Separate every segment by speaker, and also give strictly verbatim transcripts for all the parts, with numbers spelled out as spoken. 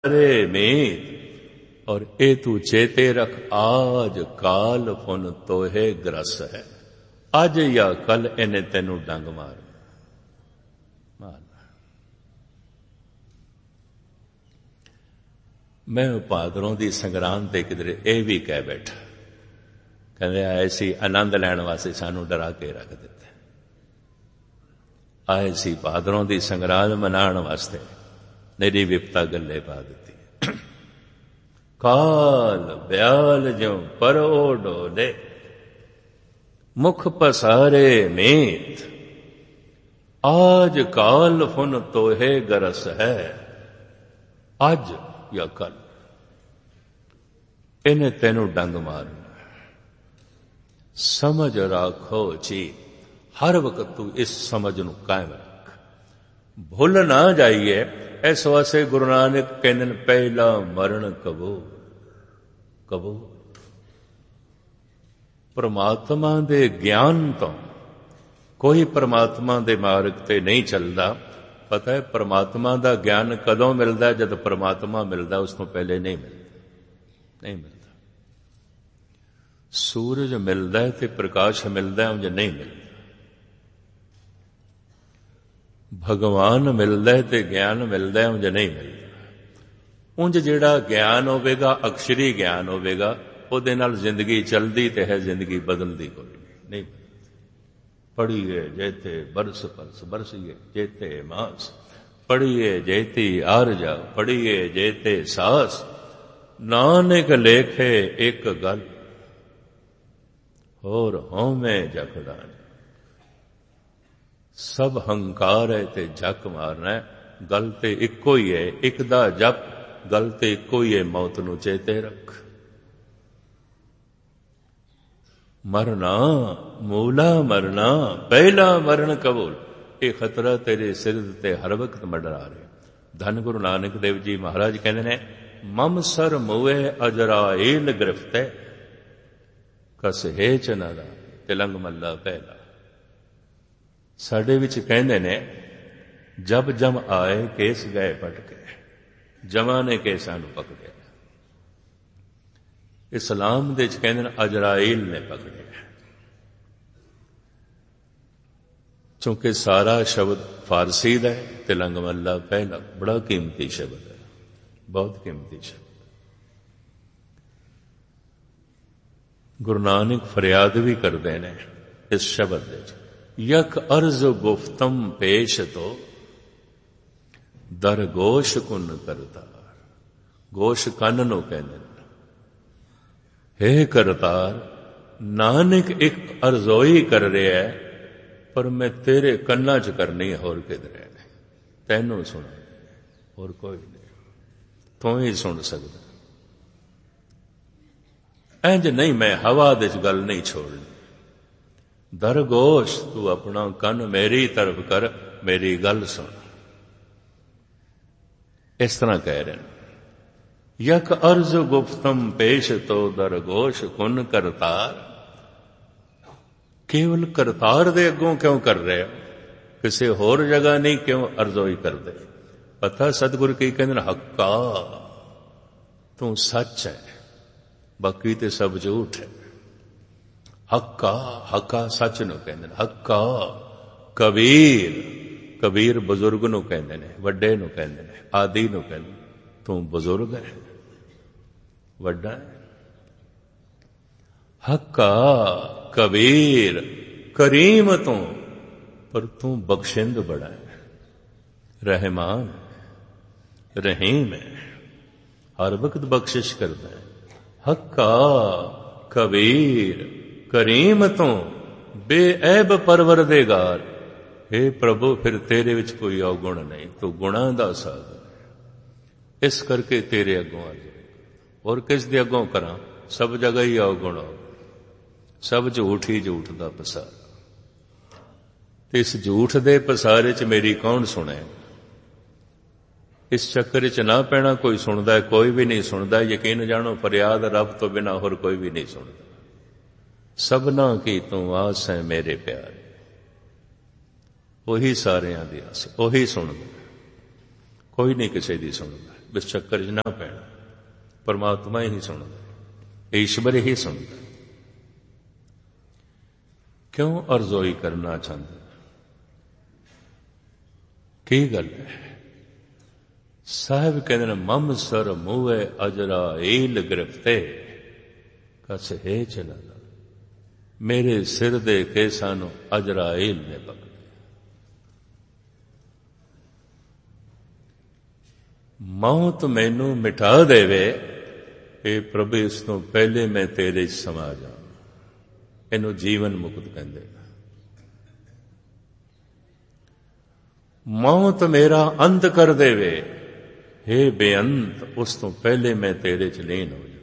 Speaker 1: रे मीत। और ए तू चेते रख आज काल फुन तोहे ग्रस है। अज या कल इन्हें तेनू डंग मार मार। मैं भादरों की संगरांद ते किधरे यह भी कह बैठा, कहते आए सी आनंद लैण वास्ते सानू डरा के रख दिता, आए सी भादरों की संगरांद मनाण वास्ते, मेरी विपता गले पा दी। काल ब्याल ज्यों परो डोले, मुख पसारे मीत। आज काल फुन तोहे गरस है। आज या कल इन्हें तेनू डंग मारना। समझ राखो जी, हर वक्त तू इस समझ नू कायम रख, भुल ना जाइए। इस वास्ते गुरु नानक कहते हैं, पहला मरण कबो कबो। परमात्मा दे ज्ञान तो कोई परमात्मा दे मार्ग ते नहीं चलता। पता है परमात्मा दा ज्ञान कदों मिलता है? जब परमात्मा मिलता, उस तो पहले नहीं मिलता, नहीं मिलता। सूरज मिलता है तो प्रकाश मिलता है, उंज नहीं मिलता। भगवान मिलता है तो ज्ञान मिलता है, उंज नहीं मिलता। उंज जिहड़ा ज्ञान होवेगा, अक्षरी ज्ञान होवेगा, उहदे नाल जिंदगी चलदी ते है, जिंदगी बदलदी कोई नहीं। पढ़िए जेते बरस बरस बरसिए जेते मास, पढ़िए जेती आरजा पढ़िए जेते सास। नानक लेखे एक गल, और होमे जकड़ा। सब हंकार है ते झक मारना है, गल ते इक्को ही है। एक दा जप, गल ते इक्को ही है, मौत नू चेते रख। मरना मूला मरना, पहला मरण कबूल। ये खतरा तेरे सिर ते हर वक्त मंडरा रहे। धन गुरु नानक देव जी महाराज कहते हैं, मम सर मुए अजराइल गिरफ्ते, कस हेच नारा तिलंग मल्ला पहला। साडे विच कहंदे ने, जब जम आए केस गए पटके, जमा ने केसां नूं पकड़िया। इस्लाम दे कहंदे ने अजराइल ने पकड़िया। चूंकि सारा शब्द फारसी दा है, तिलंग मल्ला पहला बड़ा कीमती शब्द है, बहुत कीमती शब्द। गुरु नानक फरियाद भी करते हैं इस शब्द दे, यक अर्ज गुफ्तम पेश तो दर गोश कुन करतार। गोश कन नूं कहंदे ने, हे करतार, नानक एक अर्जोई कर रहा है, पर मैं तेरे कन्ना च करनी है, होर किधरे नहीं। तैनू सुना, होर कोई नहीं, तू ही सुन सकदा। इंज नहीं, मैं हवा दे गल नहीं छोड़नी। दरगोश, तू अपना कन मेरी तरफ कर, मेरी गल सुन। इस तरह कह रहे हैं, यक अर्ज गुफ्तम पेश तो दरगोश कुन करतार। केवल करतार दे अगों क्यों कर रहे हो, किसी होर जगह नहीं क्यों अर्जोई कर दे। पता सतगुरु की कहते, हक्का तू सच है, बाकी ते सब झूठ है। हक्का, हक्का सच नूं कहंदे ने। हक्का कबीर, कबीर बुजुर्ग नूं कहंदे ने, वड्डे नूं कहंदे ने, आदि नूं कहंदे। तू बुजुर्ग है, वड्डा है। हक्का कबीर करीम तू, पर तू बख्शिंद बड़ा है, रहमान रहीम है, हर वक्त बख्शिश करता है। हक्का कबीर करीम तू बेऐब परवरदिगार। हे प्रभु, फिर तेरे विच कोई अवगुण नहीं, तू गुणा दा सागर। इस करके तेरे अगों आ जाए, और किस दे अगों करा? सब जगह ही अवगुण हो, सब झूठ ही झूठ दा पसार। इस झूठ दे पसारे च मेरी कौन सुने? इस चक्कर च ना पैना। कोई सुनदा है, कोई भी नहीं सुनदा। यकीन जानो, फरियाद रब तो बिना होर कोई भी नहीं सुनदा। सबना की तू आस है मेरे प्यारे, ਉਹੀ ਸਾਰਿਆਂ ਦੀ ਆਸ, ਉਹੀ ਸੁਣਦਾ, कोई नहीं किसी की सुनता। ਇਸ ਚੱਕਰ 'ਚ ਨਾ ਪੈਣਾ। ਪਰਮਾਤਮਾ ਹੀ ਸੁਣਦਾ, ਈਸ਼ਵਰ ਹੀ ਸੁਣਦਾ। ਕਿਉਂ ਅਰਜ਼ੋਈ ਕਰਨਾ ਚਾਹੁੰਦਾ? ਕੀ ਗੱਲ ਹੈ? ਸਾਹਿਬ ਕਹਿੰਦੇ ਨੇ, ਮਮ ਸਰ ਮੂਹੇ ਅਜਰਾਈਲ ਗ੍ਰਿਫਤੇ ਕਸ ਹੈ ਚਲਾ, ਮੇਰੇ ਸਿਰ ਦੇ ਕੇਸਾਂ ਨੂੰ ਅਜਰਾਈਲ ਨੇ ਪਕੜਿਆ। ਮੌਤ ਮੈਨੂੰ ਮਿਟਾ ਦੇਵੇ, ਇਹ ਪ੍ਰਭੂ ਇਸ ਤੋਂ ਪਹਿਲੇ ਮੈਂ ਤੇਰੇ 'ਚ ਸਮਾ ਜਾ। ਇਹਨੂੰ ਜੀਵਨ ਮੁਕਤ ਕਹਿੰਦੇ। ਮੌਤ ਮੇਰਾ ਅੰਤ ਕਰ ਦੇਵੇ, ਹੇ ਬੇਅੰਤ, ਉਸ ਤੋਂ ਪਹਿਲੇ ਮੈਂ ਤੇਰੇ 'ਚ ਲੀਨ ਹੋ ਜਾ।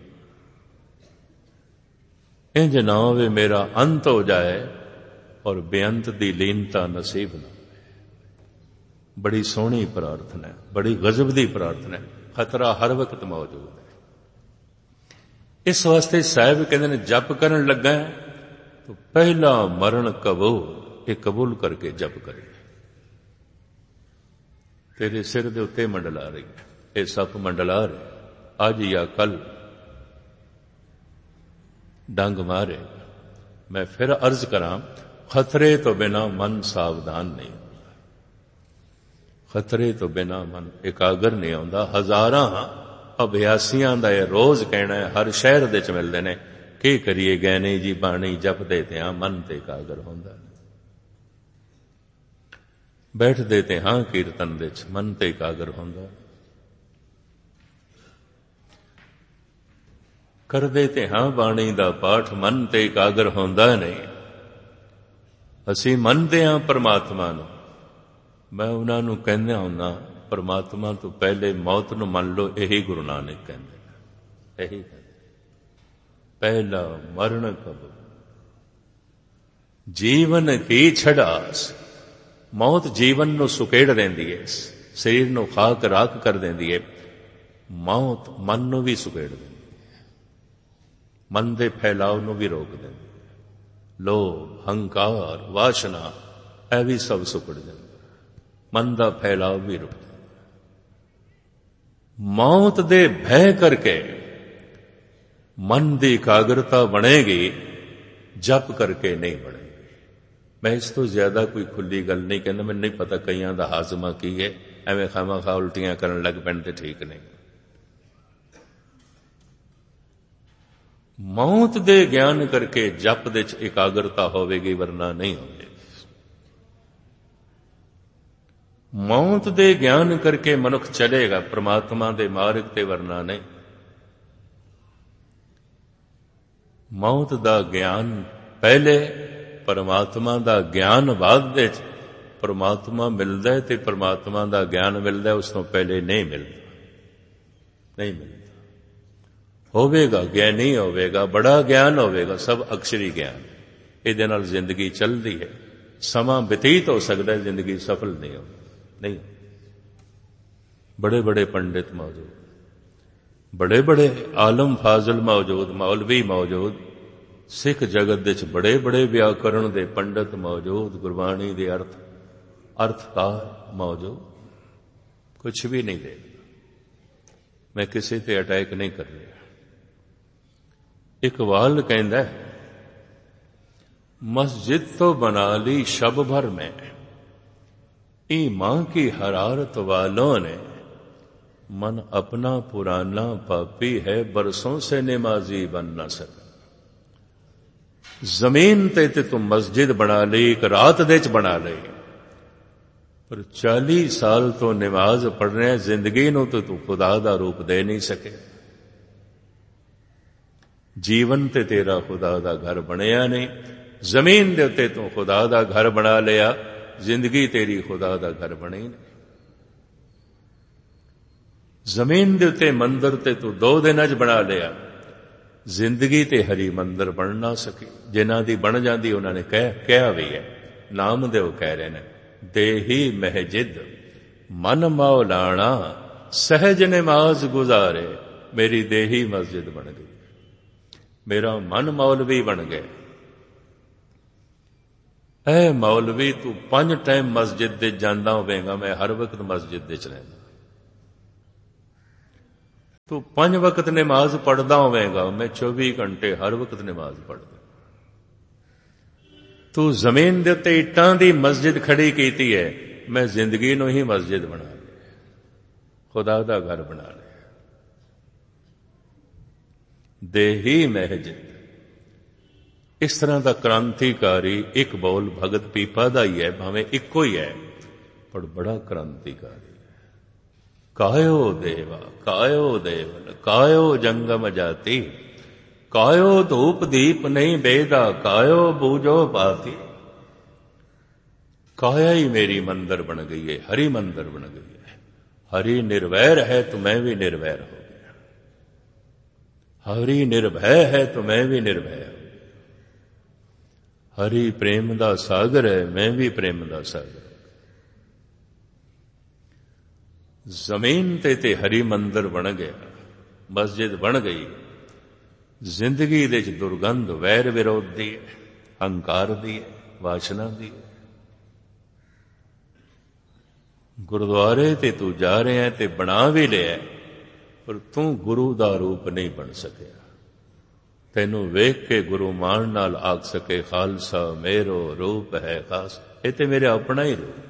Speaker 1: ਇੰਜ ਨਾ ਹੋਵੇ ਮੇਰਾ ਅੰਤ ਹੋ ਜਾਏ ਔਰ ਬੇਅੰਤ ਦੀ ਲੀਨਤਾ ਨਸੀਬ ਨਾ। ਬੜੀ ਸੋਹਣੀ ਪ੍ਰਾਰਥਨਾ ਹੈ, ਬੜੀ ਗਜ਼ਬ ਦੀ ਪ੍ਰਾਰਥਨਾ ਹੈ। ਖਤਰਾ ਹਰ ਵਕਤ ਮੌਜੂਦ ਹੈ। ਇਸ ਵਾਸਤੇ ਸਾਹਿਬ ਕਹਿੰਦੇ ਨੇ, ਜਪ ਕਰਨ ਲੱਗਾ ਤਾਂ ਪਹਿਲਾ ਮਰਨ ਕਬੂਲ, ਇਹ ਕਬੂਲ ਕਰਕੇ ਜਪ ਕਰੇ। ਤੇਰੇ ਸਿਰ ਦੇ ਉੱਤੇ ਮੰਡਲਾ ਰਹੀ ਹੈ, ਇਹ ਸੱਪ ਮੰਡਲਾ ਰਿਹਾ, ਅੱਜ ਜਾਂ ਕੱਲ ਡੰਗ ਮਾਰੇ। ਮੈਂ ਫਿਰ ਅਰਜ਼ ਕਰਾਂ, ਖਤਰੇ ਤੋਂ ਬਿਨਾ ਮਨ ਸਾਵਧਾਨ ਨਹੀਂ ਹੁੰਦਾ। ਖਤਰੇ ਤੋਂ ਬਿਨਾ ਮਨ ਇਕਾਗਰ ਨਹੀਂ ਆਉਂਦਾ। ਹਜ਼ਾਰਾਂ ਅਭਿਆਸੀਆਂ ਦਾ ਇਹ ਰੋਜ਼ ਕਹਿਣਾ ਹੈ, ਹਰ ਸ਼ਹਿਰ ਦੇ ਚ ਮਿਲਦੇ ਨੇ, ਕੀ ਕਰੀਏ ਗੈਨੀ ਜੀ ਬਾਣੀ ਜਪਦੇ ਤੇ ਹਾਂ, ਮਨ ਤੇ ਇਕਾਗਰ ਹੁੰਦਾ। ਬੈਠਦੇ ਤੇ ਹਾਂ ਕੀਰਤਨ ਦੇ ਚ, ਮਨ ਤੇ ਇਕਾਗਰ ਹੁੰਦਾ। ਕਰਦੇ ਤੇ ਹਾਂ ਬਾਣੀ ਦਾ ਪਾਠ, ਮਨ ਤੇ ਇਕਾਗਰ ਹੁੰਦਾ ਨਹੀਂ। ਅਸੀਂ ਮੰਨਦੇ ਹਾਂ ਪਰਮਾਤਮਾ ਨੂੰ। ਮੈਂ ਉਹਨਾਂ ਨੂੰ ਕਹਿੰਦਾ ਹੁੰਦਾ, ਪਰਮਾਤਮਾ ਤੋਂ ਪਹਿਲੇ ਮੌਤ ਨੂੰ ਮੰਨ ਲਓ। ਇਹੀ ਗੁਰੂ ਨਾਨਕ ਕਹਿੰਦੇ, ਇਹੀ ਕਹਿੰਦੇ, ਪਹਿਲਾ ਮਰਨ ਕਬੂਲ, ਜੀਵਨ ਕੀ ਛੜਾਸ। ਮੌਤ ਜੀਵਨ ਨੂੰ ਸੁਕੇੜ ਦਿੰਦੀ ਹੈ, ਸਰੀਰ ਨੂੰ ਖਾਕ ਰਾਖ ਕਰ ਦਿੰਦੀ ਹੈ। ਮੌਤ ਮਨ ਨੂੰ ਵੀ ਸੁਕੇੜ ਦਿੰਦੀ ਹੈ, ਮਨ ਦੇ ਫੈਲਾਅ ਨੂੰ ਵੀ ਰੋਕ ਦਿੰਦੀ ਹੈ। ਲੋਭ, ਹੰਕਾਰ, ਵਾਸ਼ਨਾ, ਇਹ ਵੀ ਸਭ ਸੁਕੜ ਜਾਂਦੇ, ਮਨ ਦਾ ਫੈਲਾਅ ਵੀ ਰੁਕ ਜਾਂਦਾ। ਮੌਤ ਦੇ ਭੈ ਕਰਕੇ ਮਨ ਦੀ ਇਕਾਗਰਤਾ ਬਣੇਗੀ, ਜਪ ਕਰਕੇ ਨਹੀਂ ਬਣੇਗੀ। ਮੈਂ ਇਸ ਤੋਂ ਜ਼ਿਆਦਾ ਕੋਈ ਖੁੱਲੀ ਗੱਲ ਨਹੀਂ ਕਹਿੰਦਾ। ਮੈਨੂੰ ਨਹੀਂ ਪਤਾ ਕਈਆਂ ਦਾ ਹਾਜ਼ਮਾ ਕੀ ਹੈ, ਐਵੇਂ ਖਾਮਾ ਖਾ ਉਲਟੀਆਂ ਕਰਨ ਲੱਗ ਪੈਣ ਤੇ ਠੀਕ ਨਹੀਂ। ਮੌਤ ਦੇ ਗਿਆਨ ਕਰਕੇ ਜਪ ਦੇ ਚ ਇਕਾਗਰਤਾ ਹੋਵੇਗੀ, ਵਰਨਾ ਨਹੀਂ ਹੋਵੇਗੀ। ਮੌਤ ਦੇ ਗਿਆਨ ਕਰਕੇ ਮਨੁੱਖ ਚਲੇਗਾ ਪ੍ਰਮਾਤਮਾ ਦੇ ਮਾਰਗ ਤੇ, ਵਰਨਾ ਨਹੀਂ। ਮੌਤ ਦਾ ਗਿਆਨ ਪਹਿਲੇ, ਪਰਮਾਤਮਾ ਦਾ ਗਿਆਨ ਬਾਅਦ ਵਿੱਚ। ਪਰਮਾਤਮਾ ਮਿਲਦਾ ਹੈ ਤੇ ਪਰਮਾਤਮਾ ਦਾ ਗਿਆਨ ਮਿਲਦਾ, ਉਸ ਤੋਂ ਪਹਿਲੇ ਨਹੀਂ ਮਿਲਦਾ, ਨਹੀਂ ਮਿਲਦਾ। ਹੋਵੇਗਾ ਗਿਆਨੀ ਹੋਵੇਗਾ, ਬੜਾ ਗਿਆਨ ਹੋਵੇਗਾ, ਸਭ ਅਕਸ਼ਰੀ ਗਿਆਨ। ਇਹਦੇ ਨਾਲ ਜ਼ਿੰਦਗੀ ਚੱਲਦੀ ਹੈ, ਸਮਾਂ ਬਤੀਤ ਹੋ ਸਕਦਾ ਹੈ, ਜ਼ਿੰਦਗੀ ਸਫਲ ਨਹੀਂ ਹੋ ਨਹੀਂ। ਬੜੇ ਬੜੇ ਪੰਡਿਤ ਮੌਜੂਦ, ਬੜੇ ਬੜੇ ਆਲਮ ਫਾਜ਼ਲ ਮੌਜੂਦ, ਮੌਲਵੀ ਮੌਜੂਦ, ਸਿੱਖ ਜਗਤ ਦੇ ਚ ਬੜੇ ਬੜੇ ਵਿਆਕਰਣ ਦੇ ਪੰਡਿਤ ਮੌਜੂਦ, ਗੁਰਬਾਣੀ ਦੇ ਅਰਥ ਅਰਥਕਾਰ ਮੌਜੂਦ। ਕੁਛ ਵੀ ਨਹੀਂ ਦੇ, ਮੈਂ ਕਿਸੇ ਤੇ ਅਟੈਕ ਨਹੀਂ ਕਰ ਰਿਹਾ। ਇਕਬਾਲ ਕਹਿੰਦਾ, मस्जिद तो बना ली शब भर में, ईमान की हरारत वालों ने, मन अपना पुराना पापी है, बरसों से नमाजी बन न सका। जमीन ते ते तू मस्जिद बना ली, एक रात दे च बना ली, पर चाली साल तो नमाज पढ़ रहे, जिंदगी नूं तो तू खुदा दा रूप दे नहीं सके। जीवन ते तेरा खुदा दा घर बनिया नहीं, ਜ਼ਮੀਨ ਦੇ ਉੱਤੇ ਤੂੰ ਖੁਦਾ ਦਾ ਘਰ ਬਣਾ ਲਿਆ, ਜ਼ਿੰਦਗੀ ਤੇਰੀ ਖੁਦਾ ਦਾ ਘਰ ਬਣੀ ਨਹੀਂ। ਜ਼ਮੀਨ ਦੇ ਉੱਤੇ ਮੰਦਰ ਤੇ ਤੂੰ ਦੋ ਦਿਨਾਂ 'ਚ ਬਣਾ ਲਿਆ, ਜ਼ਿੰਦਗੀ ਤੇ ਹਰੀ ਮੰਦਰ ਬਣ ਨਾ ਸਕੀ। ਜਿਨ੍ਹਾਂ ਦੀ ਬਣ ਜਾਂਦੀ ਉਹਨਾਂ ਨੇ ਕਹਿ ਕਿਹਾ ਵੀ ਹੈ, ਨਾਮ ਦੇ ਉਹ ਕਹਿ ਰਹੇ ਨੇ, ਦੇਹੀ ਮਹਿਜਿਦ ਮਨ ਮੌਲਾਣਾ ਸਹਿਜ ਨਮਾਜ਼ ਗੁਜ਼ਾਰੇ। ਮੇਰੀ ਦੇਹੀ ਮਸਜਿਦ ਬਣ ਗਈ, ਮੇਰਾ ਮਨ ਮੌਲਵੀ ਬਣ ਗਿਆ। ਐ ਮੌਲਵੀ ਤੂੰ ਪੰਜ ਟਾਈਮ ਮਸਜਿਦ ਦੇ ਜਾਂਦਾ ਹੋਵੇਗਾ, ਮੈਂ ਹਰ ਵਕਤ ਮਸਜਿਦ ਦੇ ਚ ਰਹਿੰਦਾ। ਤੂੰ ਪੰਜ ਵਕਤ ਨਮਾਜ਼ ਪੜ੍ਹਦਾ ਹੋਵੇਗਾ, ਮੈਂ ਚੌਵੀ ਘੰਟੇ ਹਰ ਵਕਤ ਨਮਾਜ਼ ਪੜ੍ਹਦਾ। ਤੂੰ ਜ਼ਮੀਨ ਦੇ ਉੱਤੇ ਇੱਟਾਂ ਦੀ ਮਸਜਿਦ ਖੜੀ ਕੀਤੀ ਹੈ, ਮੈਂ ਜ਼ਿੰਦਗੀ ਨੂੰ ਹੀ ਮਸਜਿਦ ਬਣਾ ਲਿਆ, ਖੁਦਾ ਦਾ ਘਰ ਬਣਾ ਲਿਆ। ਦੇਹੀ ਮਹਿਜ ਇਸ ਤਰ੍ਹਾਂ ਦਾ ਕ੍ਰਾਂਤੀਕਾਰੀ ਇਕਬਾਲ ਭਗਤ ਪੀਪਾ ਦਾ ਹੀ ਹੈ, ਭਾਵੇਂ ਇੱਕੋ ਹੀ ਹੈ, ਪਰ ਬੜਾ ਕ੍ਰਾਂਤੀਕਾਰੀ। ਕਾਇਓ ਦੇਵਾ ਕਾਇਓ ਦੇਵਨ ਕਾਇਓ ਜੰਗਮ ਜਾਤੀ, ਕਾਇਓ ਧੂਪ ਦੀਪ ਨਹੀਂ ਬੇਦਾ, ਕਾਇਓ ਬੂਝੋ ਪਾਤੀ। ਕਾਇਆ ਹੀ ਮੇਰੀ ਮੰਦਰ ਬਣ ਗਈ ਹੈ, ਹਰੀ ਮੰਦਰ ਬਣ ਗਈ ਹੈ। ਹਰੀ ਨਿਰਵੈਰ ਹੈ तो मैं भी निर्वैर हो गया, हरि निर्भय है तो मैं भी निर्भय हूं। हरि प्रेम ਦਾ ਸਾਗਰ ਹੈ, मैं भी प्रेम ਦਾ ਸਾਗਰ। ਜ਼ਮੀਨ ਤੇ ਤੇ ਹਰੀ ਮੰਦਰ ਬਣ ਗਿਆ, ਮਸਜਿਦ ਬਣ ਗਈ। ਜ਼ਿੰਦਗੀ ਦੇ ਚ ਦੁਰਗੰਧ ਵੈਰ ਵਿਰੋਧ ਦੀ ਹੈ, ਹੰਕਾਰ ਦੀ ਹੈ, ਵਾਸ਼ਨਾ ਦੀ ਹੈ। ਗੁਰਦੁਆਰੇ ਤੇ ਤੂੰ ਜਾ ਰਿਹਾ ਹੈ ਤੇ ਬਣਾ ਵੀ ਲਿਆ, ਪਰ ਤੂੰ ਗੁਰੂ ਦਾ ਰੂਪ ਨਹੀਂ ਬਣ ਸਕਿਆ। ਤੈਨੂੰ ਵੇਖ ਕੇ ਗੁਰੂ ਮਾਣ ਨਾਲ ਆਖ ਸਕੇ ਖਾਲਸਾ ਮੇਰੋ ਰੂਪ ਹੈ ਖਾਸ, ਇਹ ਤੇ ਮੇਰੇ ਆਪਣਾ ਹੀ ਰੂਪ,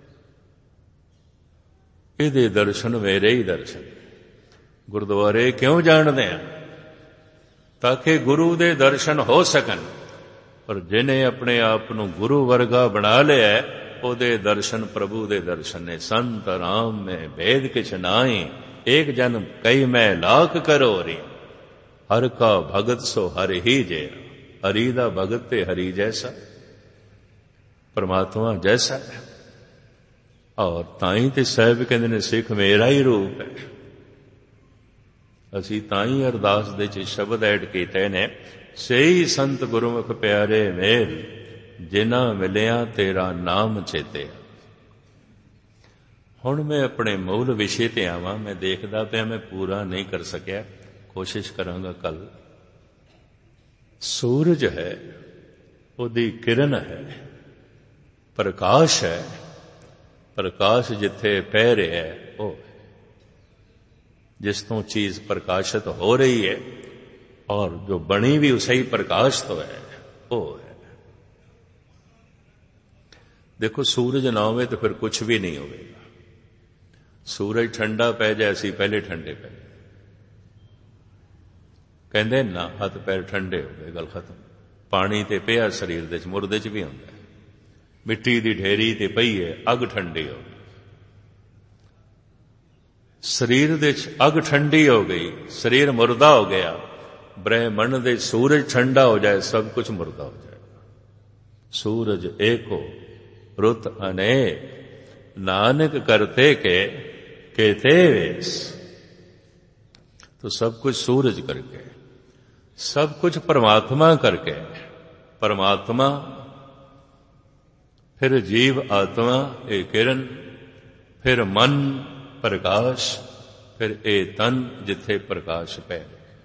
Speaker 1: ਇਹਦੇ ਦਰਸ਼ਨ ਮੇਰੇ ਹੀ ਦਰਸ਼ਨ। ਗੁਰਦੁਆਰੇ ਕਿਉਂ ਜਾਣਦੇ ਆ? ਤਾਂ ਕਿ ਗੁਰੂ ਦੇ ਦਰਸ਼ਨ ਹੋ ਸਕਣ। ਪਰ ਜਿਹਨੇ ਆਪਣੇ ਆਪ ਨੂੰ ਗੁਰੂ ਵਰਗਾ ਬਣਾ ਲਿਆ, ਉਹਦੇ ਦਰਸ਼ਨ ਪ੍ਰਭੂ ਦੇ ਦਰਸ਼ਨ ਨੇ। ਸੰਤ ਰਾਮ ਮੈਂ ਭੇਦ ਕਿਛ ਨਾਹੀ, ਏਕ ਜਨ ਕਈ ਮੈਂ ਲਾਖ ਕਰੋਰੀ, ਹਰ ਕਾ ਭਗਤ ਸੋ ਹਰ ਹੀ ਜੇ। ਹਰੀ ਦਾ ਭਗਤ ਤੇ ਹਰੀ ਜੈਸਾ, ਪਰਮਾਤਮਾ ਜੈਸਾ ਹੈ। ਔਰ ਤਾਂ ਹੀ ਤੇ ਸਾਹਿਬ ਕਹਿੰਦੇ ਨੇ ਸਿੱਖ ਮੇਰਾ ਹੀ ਰੂਪ ਹੈ। ਅਸੀਂ ਤਾਂ ਹੀ ਅਰਦਾਸ ਦੇ ਚ ਸ਼ਬਦ ਐਡ ਕੀਤੇ ਨੇ, ਸਹੀ ਸੰਤ ਗੁਰਮੁਖ ਪਿਆਰੇ ਮੇਲ, ਜਿਨ੍ਹਾਂ ਮਿਲਿਆ ਤੇਰਾ ਨਾਮ ਚੇਤੇ। ਹੁਣ ਮੈਂ ਆਪਣੇ ਮੂਲ ਵਿਸ਼ੇ ਤੇ ਆਵਾਂ। ਮੈਂ ਦੇਖਦਾ ਪਿਆ ਮੈਂ ਪੂਰਾ ਨਹੀਂ ਕਰ ਸਕਿਆ, ਕੋਸ਼ਿਸ਼ ਕਰਾਂਗਾ ਕੱਲ। ਸੂਰਜ ਹੈ, ਉਹਦੀ ਕਿਰਨ ਹੈ, ਪ੍ਰਕਾਸ਼ ਹੈ। ਪ੍ਰਕਾਸ਼ ਜਿੱਥੇ ਪੈ ਰਿਹਾ ਹੈ, ਉਹ ਜਿਸ ਤੋਂ ਚੀਜ਼ ਪ੍ਰਕਾਸ਼ਿਤ ਹੋ ਰਹੀ ਹੈ, ਔਰ ਜੋ ਬਣੀ ਵੀ ਉਸੇ ਹੀ ਪ੍ਰਕਾਸ਼ ਤੋਂ ਹੈ, ਉਹ ਹੈ। ਦੇਖੋ, ਸੂਰਜ ਨਾ ਹੋਵੇ ਤਾਂ ਫਿਰ ਕੁਝ ਵੀ ਨਹੀਂ ਹੋਵੇਗਾ। ਸੂਰਜ ਠੰਡਾ ਪੈ ਜਾਏ, ਅਸੀਂ ਪਹਿਲੇ ਠੰਡੇ ਪੈ ਜਾਏ। ਕਹਿੰਦੇ ਨਾ ਹੱਥ ਪੈਰ ਠੰਡੇ ਹੋ ਗਏ, ਗੱਲ ਖਤਮ। ਪਾਣੀ ਤੇ ਪਿਆ ਸਰੀਰ ਦੇ ਚ, ਮੁਰਦੇ ਚ ਵੀ ਹੁੰਦਾ। ਮਿੱਟੀ ਦੀ ਢੇਰੀ ਤੇ ਪਈ ਹੈ, ਅੱਗ ਠੰਡੀ ਹੋ ਗਈ। ਸਰੀਰ ਦੇ ਚ ਅੱਗ ਠੰਡੀ ਹੋ ਗਈ, ਸਰੀਰ ਮੁਰਦਾ ਹੋ ਗਿਆ। ਬ੍ਰਹਮੰਡ ਦੇ ਸੂਰਜ ਠੰਡਾ ਹੋ ਜਾਏ, ਸਭ ਕੁਝ ਮੁਰਦਾ ਹੋ ਜਾਏਗਾ। ਸੂਰਜ ਏਕੋ ਰੁੱਤ ਅਨੇਕ, ਨਾਨਕ ਕਰਤੇ ਕੇ केते वेश। तो सब कुछ सूरज करके, सब कुछ परमात्मा करके। परमात्मा फिर जीव आत्मा ए किरण, फिर मन प्रकाश, फिर ए तन जिथे प्रकाश पै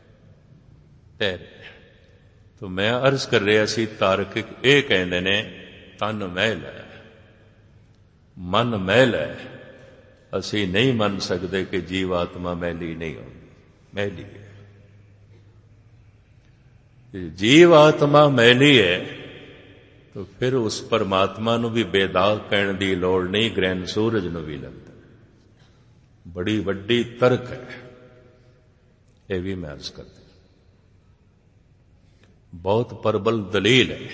Speaker 1: तैरे। तो मैं अर्ज कर रहा सी, तार्किक ये कहते ने तन मैल है, मन मैल है। ਅਸੀਂ ਨਹੀਂ ਮੰਨ ਸਕਦੇ ਕਿ ਜੀਵ ਆਤਮਾ ਮੈਲੀ ਨਹੀਂ ਹੁੰਦੀ, ਮੈਲੀ ਹੈ। ਜੀਵ ਆਤਮਾ ਮੈਲੀ ਹੈ ਤਾਂ ਫਿਰ ਉਸ ਪਰਮਾਤਮਾ ਨੂੰ ਵੀ ਬੇਦਾਗ ਕਹਿਣ ਦੀ ਲੋੜ ਨਹੀਂ, ਗ੍ਰਹਿਣ ਸੂਰਜ ਨੂੰ ਵੀ ਲੱਗਦਾ। ਬੜੀ ਵੱਡੀ ਤਰਕ ਹੈ, ਇਹ ਵੀ ਮੈਂ ਅਰਜ਼ ਕਰਦਾ। ਬਹੁਤ ਪ੍ਰਬਲ ਦਲੀਲ ਹੈ।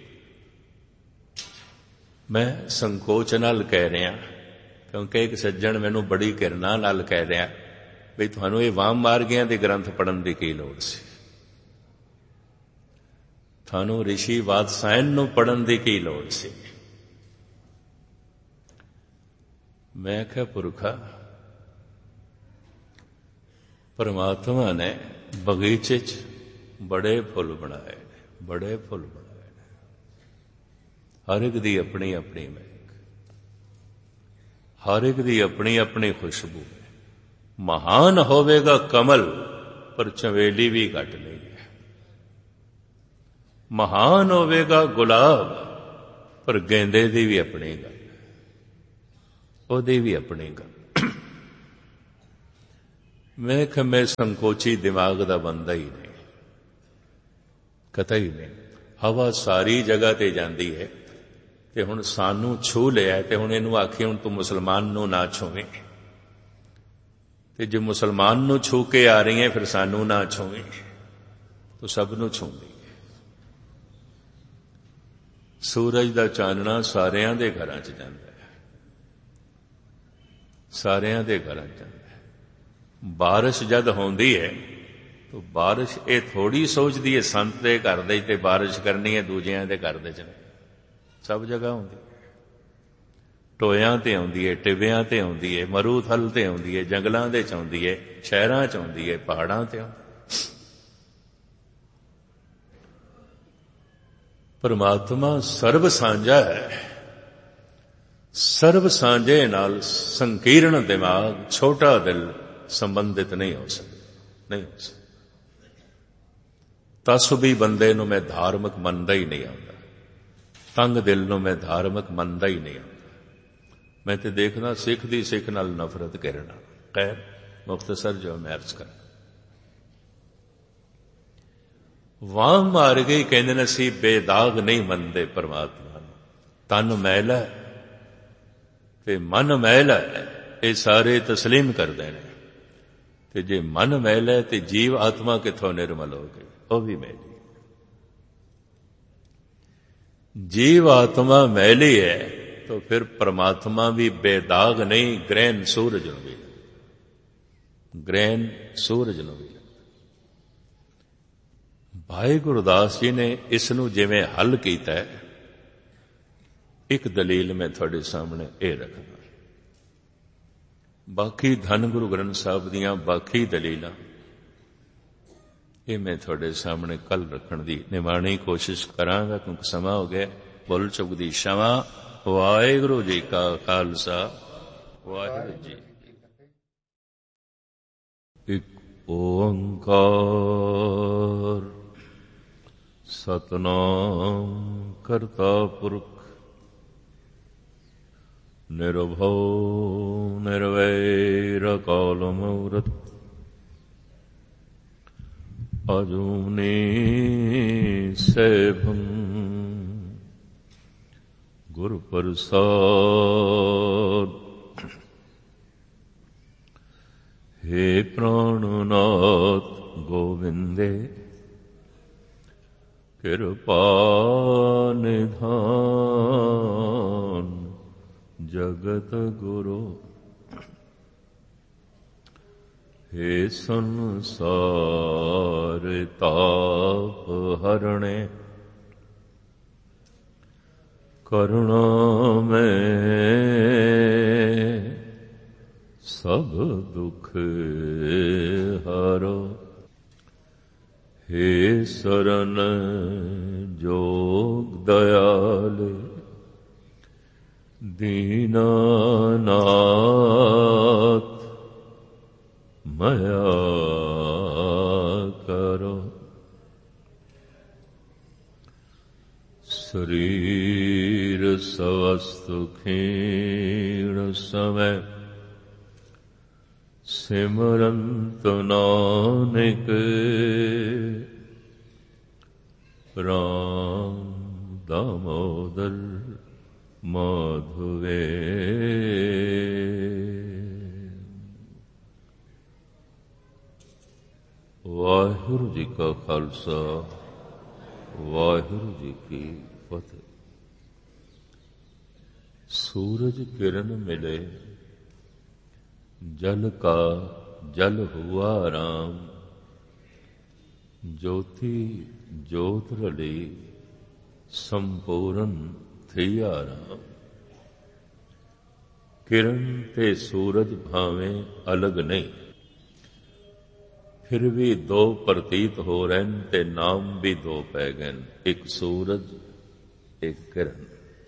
Speaker 1: ਮੈਂ ਸੰਕੋਚ ਨਾਲ ਕਹਿ ਰਿਹਾ, ਕਿਉਂਕਿ ਇੱਕ ਸੱਜਣ ਮੈਨੂੰ ਬੜੀ ਕਿਰਨਾ ਨਾਲ ਕਹਿ ਰਿਹਾ ਵੀ ਤੁਹਾਨੂੰ ਇਹ ਵਾਮ ਮਾਰਗਿਆਂ ਦੇ ਗ੍ਰੰਥ ਪੜ੍ਹਨ ਦੀ ਕੀ ਲੋੜ ਸੀ, ਤੁਹਾਨੂੰ ਰਿਸ਼ੀ ਵਾਤਸਾਇਨ ਨੂੰ ਪੜ੍ਹਨ ਦੀ ਕੀ ਲੋੜ ਸੀ। ਮੈਂ ਕਿਹਾ, ਪੁਰਖਾ, ਪਰਮਾਤਮਾ ਨੇ ਬਗੀਚੇ 'ਚ ਬੜੇ ਫੁੱਲ ਬਣਾਏ ਨੇ, ਬੜੇ ਫੁੱਲ ਬਣਾਏ ਨੇ। ਹਰ ਇੱਕ ਦੀ ਆਪਣੀ ਆਪਣੀ ਮਹਿਕ, ਹਰ ਇੱਕ ਦੀ ਆਪਣੀ ਆਪਣੀ ਖੁਸ਼ਬੂ ਹੈ। ਮਹਾਨ ਹੋਵੇਗਾ ਕਮਲ, ਪਰ ਚਵੇਲੀ ਵੀ ਘੱਟ ਨਹੀਂ ਹੈ। ਮਹਾਨ ਹੋਵੇਗਾ ਗੁਲਾਬ, ਪਰ ਗੇਂਦੇ ਦੀ ਵੀ ਆਪਣੀ ਗੱਲ, ਉਹਦੀ ਵੀ ਆਪਣੀ ਗੱਲ। मैं कि मैं संकोची दिमाग का बंदा ही नहीं, कतई नहीं। हवा सारी जगह ते जाती है, ते हुण सानू छू लिया, ते हुण इहनूं आखी हुण तू मुसलमान नूं ना छूवें, ते जे मुसलमान नूं छू के आ रही है फिर सानू ना छूवें, तो सब नूं छूंदी। सूरज दा चानना सारियां दे घरां च जांदा है, सारियां दे घरां च जांदा है। बारिश जद होंदी है तो बारिश ये थोड़ी सोचती है संत दे घर दे ते बारिश करनी है दूजियां दे घर दे च, सब जगह होंदी है। टोयां ते आउंदी है, टिबियां ते आउंदी है, मरूथल ते आउंदी है, जंगलां दे च आउंदी है, शहरां च आउंदी है, पहाड़ां ते आउंदी है। परमात्मा सर्व सांझा है। सर्व सांझे नाल संकीर्ण दिमाग, छोटा दिल संबंधित नहीं हो सकता, नहीं हो सकता। तस भी बंदे नूं मैं धार्मिक मनदा ही नहीं आंदा, तंग दिल नूं मैं धार्मिक मनदा ही नहीं आंदा। मैं तो देखना सिख दी सिख नाल नफरत करना। खैर मुख्तसर जो मैं अर्ज कर वाह मार गई कहंदे ने असीं बेदाग नहीं मनदे परमात्मा नूं। तन मैला ते मन मैला है, ये सारे तस्लीम करदे ने। ते जे मन मैला है ते जीव आत्मा किथों निर्मल हो गई, वह भी मैली। जीव आत्मा मैली है तो फिर परमात्मा भी बेदाग नहीं, ग्रहण सूरज नूं भी, ग्रहण सूरज नूं भी। भाई गुरदास जी ने इसनूं जिवें हल कीता है, एक दलील मैं थोड़े सामने ये रखना। बाकी धन गुरु ग्रंथ साहब दियां बाकी दलीलां ये मैं थोड़े सामने कल रखण दी निमाणी कोशिश करांगा, क्योंकि समा हो गया। बुल चुक दी क्षमा। वाहिगुरू जी का खालसा, वाहिगुरू जी। एक ओंकार सतनाम करता पुरख निर्भव निर्वैर काल मूरत अजूनी सैभं गुरु प्रसाद। हे प्राणनाथ गोविंदे कृपा निधान जगत गुरु। हे संसार ताप हरणे करुणा में सब दुख हरो। हे शरण जोग दयाल दीनानाथ मया करो। शरीर स्वस्थ क्षीण समय सिमरंत नानक राम दामोदर माधवे। वाहिगुरू जी का खालसा, वाहिगुरू जी की फतेह। सूरज किरण मिले जल का जल हुआ राम। ज्योति ज्योत रली संपूर्ण थिया राम। किरण ते सूरज भावें अलग नहीं, फिर भी दो प्रतीत हो रहे हैं ते नाम भी दो पै गए, एक सूरज एक किरण।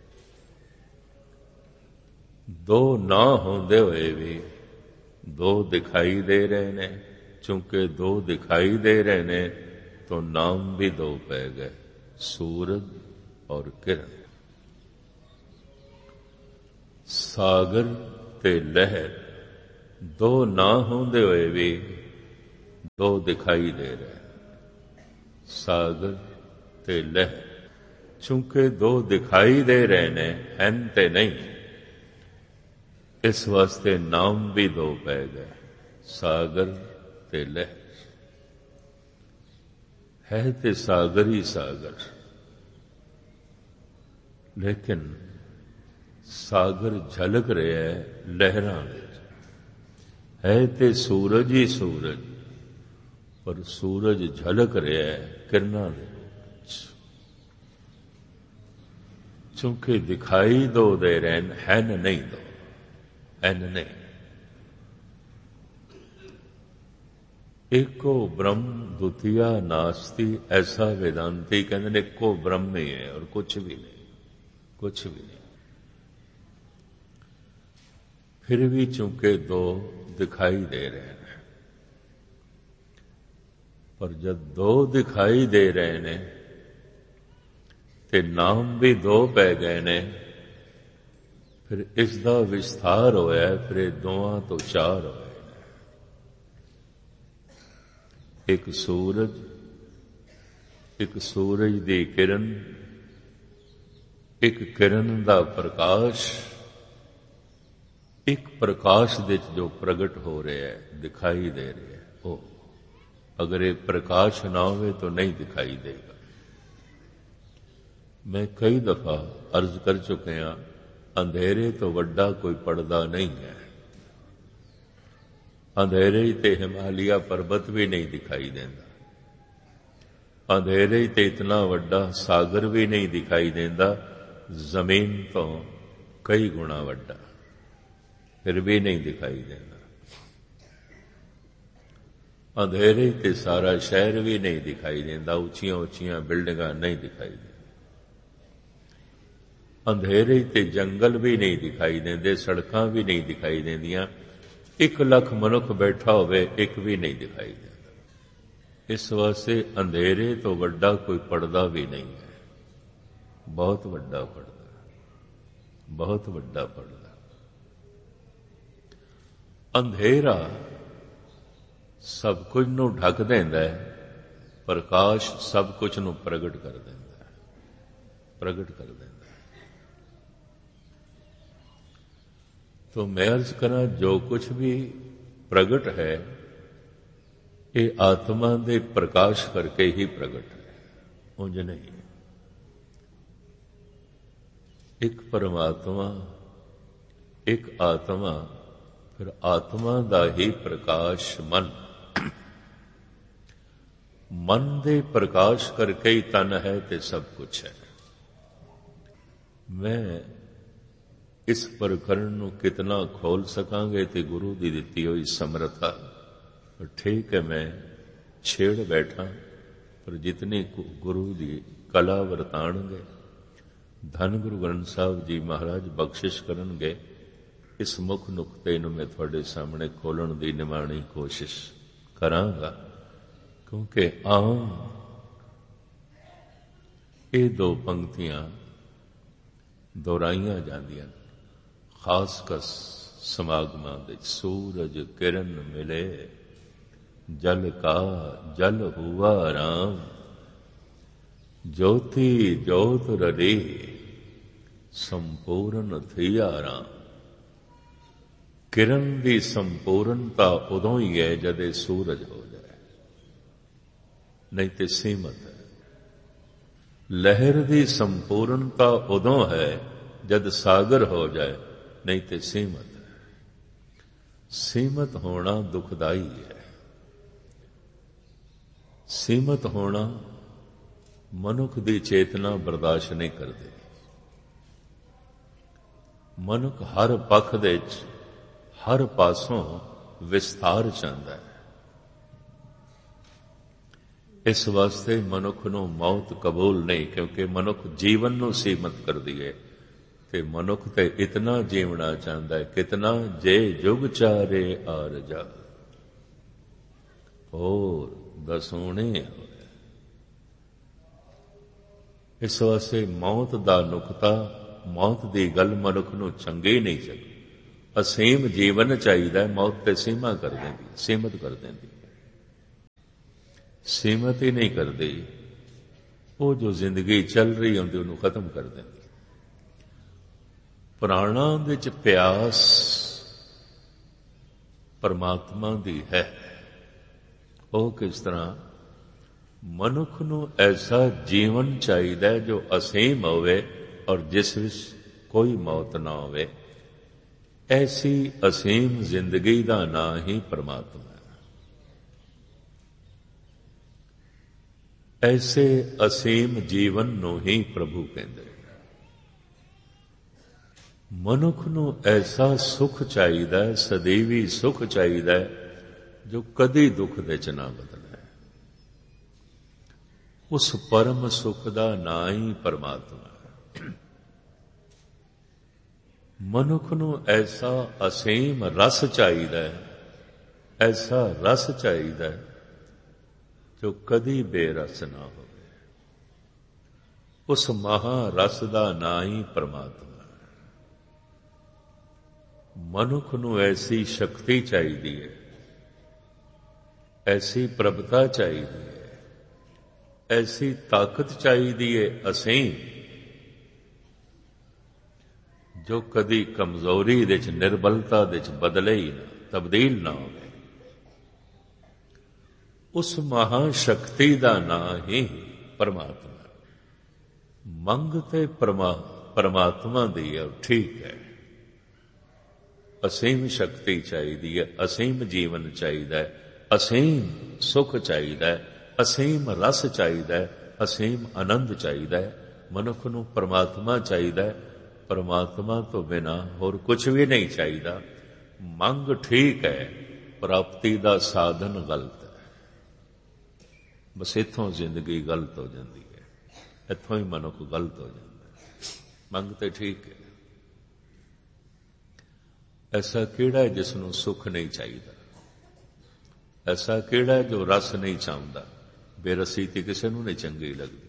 Speaker 1: दो ना होंदे हुए भी दो दिखाई दे रहे ने। चूंकि दो दिखाई दे रहे ने तो नाम भी दो पै गए, सूरज और किरण। सागर ते लहर दो ना होंदे हुए भी ਦੋ ਦਿਖਾਈ ਦੇ ਰਹੇ, ਸਾਗਰ ਤੇ ਲਹਿਰ। ਚੂੰਕਿ ਦੋ ਦਿਖਾਈ ਦੇ ਰਹੇ ਨੇ, ਹਨ ਤੇ ਨਹੀਂ, ਇਸ ਵਾਸਤੇ ਨਾਮ ਵੀ ਦੋ ਪੈ ਗਏ, ਸਾਗਰ ਤੇ ਲਹਿਰ। ਹੈ ਤੇ ਸਾਗਰ ਹੀ ਸਾਗਰ, ਲੇਕਿਨ ਸਾਗਰ ਝਲਕ ਰਿਹਾ ਹੈ ਲਹਿਰਾਂ ਵਿੱਚ। ਹੈ ਤੇ ਸੂਰਜ ਹੀ ਸੂਰਜ, ਪਰ ਸੂਰਜ ਝਲਕ ਰਿਹਾ ਹੈ ਕਿਰਨਾਂ ਦੇ ਵਿੱਚ। ਚੂੰਕਿ ਦਿਖਾਈ ਦੋ ਦੇ ਰਹੇ ਹਨ ਨਹੀਂ, ਦੋ ਹਨ ਨਹੀਂ। ਏਕੋ ਬ੍ਰਹਮ ਦੁਤੀਆ ਨਾਸਤੀ, ਐਸਾ ਵੇਦਾਂਤੀ ਕਹਿੰਦੇ ਨੇ ਇੱਕੋ ਬ੍ਰਹਮ ਹੀ ਹੈ ਔਰ ਕੁਛ ਵੀ ਨਹੀਂ, ਕੁਛ ਵੀ ਨਹੀਂ। ਫਿਰ ਵੀ ਚੂੰਕਿ ਦੋ ਦਿਖਾਈ ਦੇ ਰਹੇ ਨੇ, ਪਰ ਜਦ ਦੋ ਦਿਖਾਈ ਦੇ ਰਹੇ ਨੇ ਤੇ ਨਾਮ ਵੀ ਦੋ ਪੈ ਗਏ ਨੇ, ਫਿਰ ਇਸ ਦਾ ਵਿਸਥਾਰ ਹੋਇਆ, ਫਿਰ ਇਹ ਦੋਵਾਂ ਤੋਂ ਚਾਰ ਹੋਏ। ਇੱਕ ਸੂਰਜ, ਇੱਕ ਸੂਰਜ ਦੀ ਕਿਰਨ, ਇੱਕ ਕਿਰਨ ਦਾ ਪ੍ਰਕਾਸ਼, ਇੱਕ ਪ੍ਰਕਾਸ਼ ਵਿੱਚ ਜੋ ਪ੍ਰਗਟ ਹੋ ਰਿਹਾ ਹੈ, ਦਿਖਾਈ ਦੇ ਰਿਹਾ ਹੈ। ਉਹ ਅਗਰ ਇਹ ਪ੍ਰਕਾਸ਼ ਨਾ ਹੋਵੇ ਤਾਂ ਨਹੀਂ ਦਿਖਾਈ ਦੇਗਾ। ਮੈਂ ਕਈ ਦਫਾ ਅਰਜ਼ ਕਰ ਚੁੱਕੇ ਹਾਂ, ਅੰਧੇਰੇ ਤੋਂ ਵੱਡਾ ਕੋਈ ਪਰਦਾ ਨਹੀਂ ਹੈ। ਅੰਧੇਰੇ ਤੇ ਹਿਮਾਲਿਆ ਪਰਬਤ ਵੀ ਨਹੀਂ ਦਿਖਾਈ ਦਿੰਦਾ, ਅੰਧੇਰੇ ਤੇ ਇਤਨਾ ਵੱਡਾ ਸਾਗਰ ਵੀ ਨਹੀਂ ਦਿਖਾਈ ਦਿੰਦਾ, ਜ਼ਮੀਨ ਤੋਂ ਕਈ ਗੁਣਾ ਵੱਡਾ, ਫਿਰ ਵੀ ਨਹੀਂ ਦਿਖਾਈ ਦਿੰਦਾ। ਅੰਧੇਰੇ ਤੇ ਸਾਰਾ ਸ਼ਹਿਰ ਵੀ ਨਹੀਂ ਦਿਖਾਈ ਦਿੰਦਾ, ਉੱਚੀਆਂ ਉੱਚੀਆਂ ਬਿਲਡਿੰਗਾਂ ਨਹੀਂ ਦਿਖਾਈ ਦਿੰਦੀਆਂ। ਅੰਧੇਰੇ ਤੇ ਜੰਗਲ ਵੀ ਨਹੀਂ ਦਿਖਾਈ ਦਿੰਦੇ, ਸੜਕਾਂ ਵੀ ਨਹੀਂ ਦਿਖਾਈ ਦਿੰਦੀਆਂ। ਇੱਕ ਲੱਖ ਮਨੁੱਖ ਬੈਠਾ ਹੋਵੇ, ਇੱਕ ਵੀ ਨਹੀਂ ਦਿਖਾਈ ਦਿੰਦਾ। ਇਸ ਵਾਸਤੇ ਅੰਧੇਰੇ ਤੋਂ ਵੱਡਾ ਕੋਈ ਪਰਦਾ ਵੀ ਨਹੀਂ ਹੈ। ਬਹੁਤ ਵੱਡਾ ਪਰਦਾ, ਬਹੁਤ ਵੱਡਾ ਪਰਦਾ। ਅੰਧੇਰਾ ਸਭ ਕੁਝ ਨੂੰ ਢੱਕ ਦਿੰਦਾ ਹੈ, ਪ੍ਰਕਾਸ਼ ਸਭ ਕੁਝ ਨੂੰ ਪ੍ਰਗਟ ਕਰ ਦਿੰਦਾ ਹੈ, ਪ੍ਰਗਟ ਕਰ ਦਿੰਦਾ ਹੈ। तो मैं अर्ज करा, जो कुछ भी प्रगट है ये आत्मा दे प्रकाश करके ही प्रगट है, उंज नहीं। एक परमात्मा, एक आत्मा, फिर आत्मा दा ही प्रकाश मन। मन दे प्रकाश करके ही तन है ते सब कुछ है। मैं इस प्रकरण ਨੂੰ कितना खोल सकांगे ते गुरु ਦੀ ਦਿੱਤੀ ਹੋਈ ਸਮਰੱਥਾ। ठीक है, मैं छेड़ बैठा, पर जितनी गुरु ਦੀ कला ਵਰਤਾਣਗੇ, ਧੰਨ ਗੁਰੂ ਗ੍ਰੰਥ ਸਾਹਿਬ ਜੀ ਮਹਾਰਾਜ ਬਖਸ਼ਿਸ਼ ਕਰਨਗੇ। ਇਸ ਮੁੱਖ ਨੁਕਤੇ ਨੂੰ ਮੈਂ ਤੁਹਾਡੇ ਸਾਹਮਣੇ ਖੋਲਣ ਦੀ ਨਿਮਾਣੀ ਕੋਸ਼ਿਸ਼ ਕਰਾਂਗਾ, ਕਿਉਂਕਿ ਆਮ ਇਹ ਦੋ ਪੰਕਤੀਆਂ ਦੁਹਰਾਈਆਂ ਜਾਂਦੀਆਂ ਨੇ। ਖਾਸ ਕਰ ਸਮਾਗਮਾਂ ਵਿੱਚ ਸੂਰਜ ਕਿਰਨ ਮਿਲੇ, ਜਲ ਕਾ ਜਲ ਹੁਆ ਰਾਮ, ਜੋਤੀ ਜੋਤ ਰਲੀ, ਸੰਪੂਰਨ ਥੀਆ ਰਾਮ। ਕਿਰਨ ਦੀ ਸੰਪੂਰਨਤਾ ਉਦੋਂ ਹੀ ਹੈ ਜਦ ਇਹ ਸੂਰਜ ਹੋ ਜਾਏ, ਨਹੀਂ ਤੇ ਸੀਮਤ ਹੈ। ਲਹਿਰ ਦੀ ਸੰਪੂਰਨਤਾ ਉਦੋਂ ਹੈ ਜਦ ਸਾਗਰ ਹੋ ਜਾਏ, नहीं तो सीमत है। सीमत होना दुखदाई है। सीमत होना मनुख की चेतना बर्दाश्त नहीं करती। मनुख हर पख दे हर पासों विस्तार चाहता है। इस वास्ते मनुख नूं मौत कबूल नहीं, क्योंकि मनुख जीवन नूं सीमत कर दिए। ते मनुख ते इतना जीवना चाहता है, कितना जे जुग चारे आरजा और दसूने। इस वास्ते मौत दा नुकता, मौत दी गल मनुख नूं चंगी नहीं चली। असीम जीवन चाहिए, मौत ते सीमा कर देंदी, सीमित कर देंदी। ਸੀਮਤ ਹੀ ਨਹੀਂ ਕਰਦੀ, ਉਹ ਜੋ ਜ਼ਿੰਦਗੀ ਚੱਲ ਰਹੀ ਹੁੰਦੀ ਉਹਨੂੰ ਖਤਮ ਕਰ ਦਿੰਦੀ। ਪ੍ਰਾਣਾਂ ਵਿੱਚ ਪਿਆਸ ਪਰਮਾਤਮਾ ਦੀ ਹੈ। ਉਹ ਕਿਸ ਤਰ੍ਹਾਂ? ਮਨੁੱਖ ਨੂੰ ਐਸਾ ਜੀਵਨ ਚਾਹੀਦਾ ਹੈ ਜੋ ਅਸੀਮ ਹੋਵੇ ਔਰ ਜਿਸ ਵਿੱਚ ਕੋਈ ਮੌਤ ਨਾ ਹੋਵੇ। ਐਸੀ ਅਸੀਮ ਜ਼ਿੰਦਗੀ ਦਾ ਨਾਂ ਹੀ ਪਰਮਾਤਮਾ ਹੈ। ਐਸੇ ਅਸੀਮ ਜੀਵਨ ਨੂੰ ਹੀ ਪ੍ਰਭੂ ਕਹਿੰਦੇ। ਮਨੁੱਖ ਨੂੰ ਐਸਾ ਸੁਖ ਚਾਹੀਦਾ ਹੈ, ਸਦੀਵੀ ਸੁਖ ਚਾਹੀਦਾ ਹੈ, ਜੋ ਕਦੀ ਦੁੱਖ ਦੇ ਚ ਨਾ ਬਦਲੇ। ਉਸ ਪਰਮ ਸੁਖ ਦਾ ਨਾਂ ਹੀ ਪਰਮਾਤਮਾ ਹੈ। ਮਨੁੱਖ ਨੂੰ ਐਸਾ ਅਸੀਮ ਰਸ ਚਾਹੀਦਾ ਹੈ, ਐਸਾ ਰਸ ਚਾਹੀਦਾ ਹੈ ਜੋ ਕਦੀ ਬੇਰਸ ਨਾ ਹੋਵੇ। ਉਸ ਮਹਾਰਸ ਦਾ ਨਾਂ ਹੀ ਪਰਮਾਤਮਾ ਹੈ। ਮਨੁੱਖ ਨੂੰ ਐਸੀ ਸ਼ਕਤੀ ਚਾਹੀਦੀ ਹੈ, ਐਸੀ ਪ੍ਰਭਤਾ ਚਾਹੀਦੀ ਹੈ, ਐਸੀ ਤਾਕਤ ਚਾਹੀਦੀ ਹੈ ਅਸੀਮ, ਜੋ ਕਦੀ ਕਮਜ਼ੋਰੀ ਦੇ ਚ, ਨਿਰਬਲਤਾ ਦੇ ਚ ਬਦਲੇ ਹੀ ਨਾ, ਤਬਦੀਲ ਨਾ ਹੋਵੇ। ਉਸ ਮਹਾ ਸ਼ਕਤੀ ਦਾ ਨਾਂ ਹੀ ਪਰਮਾਤਮਾ। ਮੰਗ ਤੇ ਪਰਮਾ ਪਰਮਾਤਮਾ ਦੀ ਹੈ, ਠੀਕ ਹੈ। ਅਸੀਮ ਸ਼ਕਤੀ ਚਾਹੀਦੀ ਹੈ, ਅਸੀਮ ਜੀਵਨ ਚਾਹੀਦਾ ਹੈ, ਅਸੀਮ ਸੁਖ ਚਾਹੀਦਾ ਹੈ, ਅਸੀਮ ਰਸ ਚਾਹੀਦਾ ਹੈ, ਅਸੀਮ ਆਨੰਦ ਚਾਹੀਦਾ ਹੈ। ਮਨੁੱਖ ਨੂੰ ਪਰਮਾਤਮਾ ਚਾਹੀਦਾ ਹੈ। ਪਰਮਾਤਮਾ ਤੋਂ ਬਿਨਾਂ ਹੋਰ ਕੁਝ ਵੀ ਨਹੀਂ ਚਾਹੀਦਾ। ਮੰਗ ਠੀਕ ਹੈ, ਪ੍ਰਾਪਤੀ ਦਾ ਸਾਧਨ ਗਲਤ ਹੈ। ਬਸ ਇੱਥੋਂ ਜ਼ਿੰਦਗੀ ਗਲਤ ਹੋ ਜਾਂਦੀ ਹੈ, ਇੱਥੋਂ ਹੀ ਮਨੁੱਖ ਗਲਤ ਹੋ ਜਾਂਦਾ ਹੈ। ਮੰਗ ਤੇ ਠੀਕ ਹੈ। ਐਸਾ ਕਿਹੜਾ ਹੈ ਜਿਸ ਨੂੰ ਸੁੱਖ ਨਹੀਂ ਚਾਹੀਦਾ? ਐਸਾ ਕਿਹੜਾ ਹੈ ਜੋ ਰਸ ਨਹੀਂ ਚਾਹੁੰਦਾ? ਬੇਰਸੀ ਤੇ ਕਿਸੇ ਨੂੰ ਨਹੀਂ ਚੰਗੀ ਲੱਗਦੀ।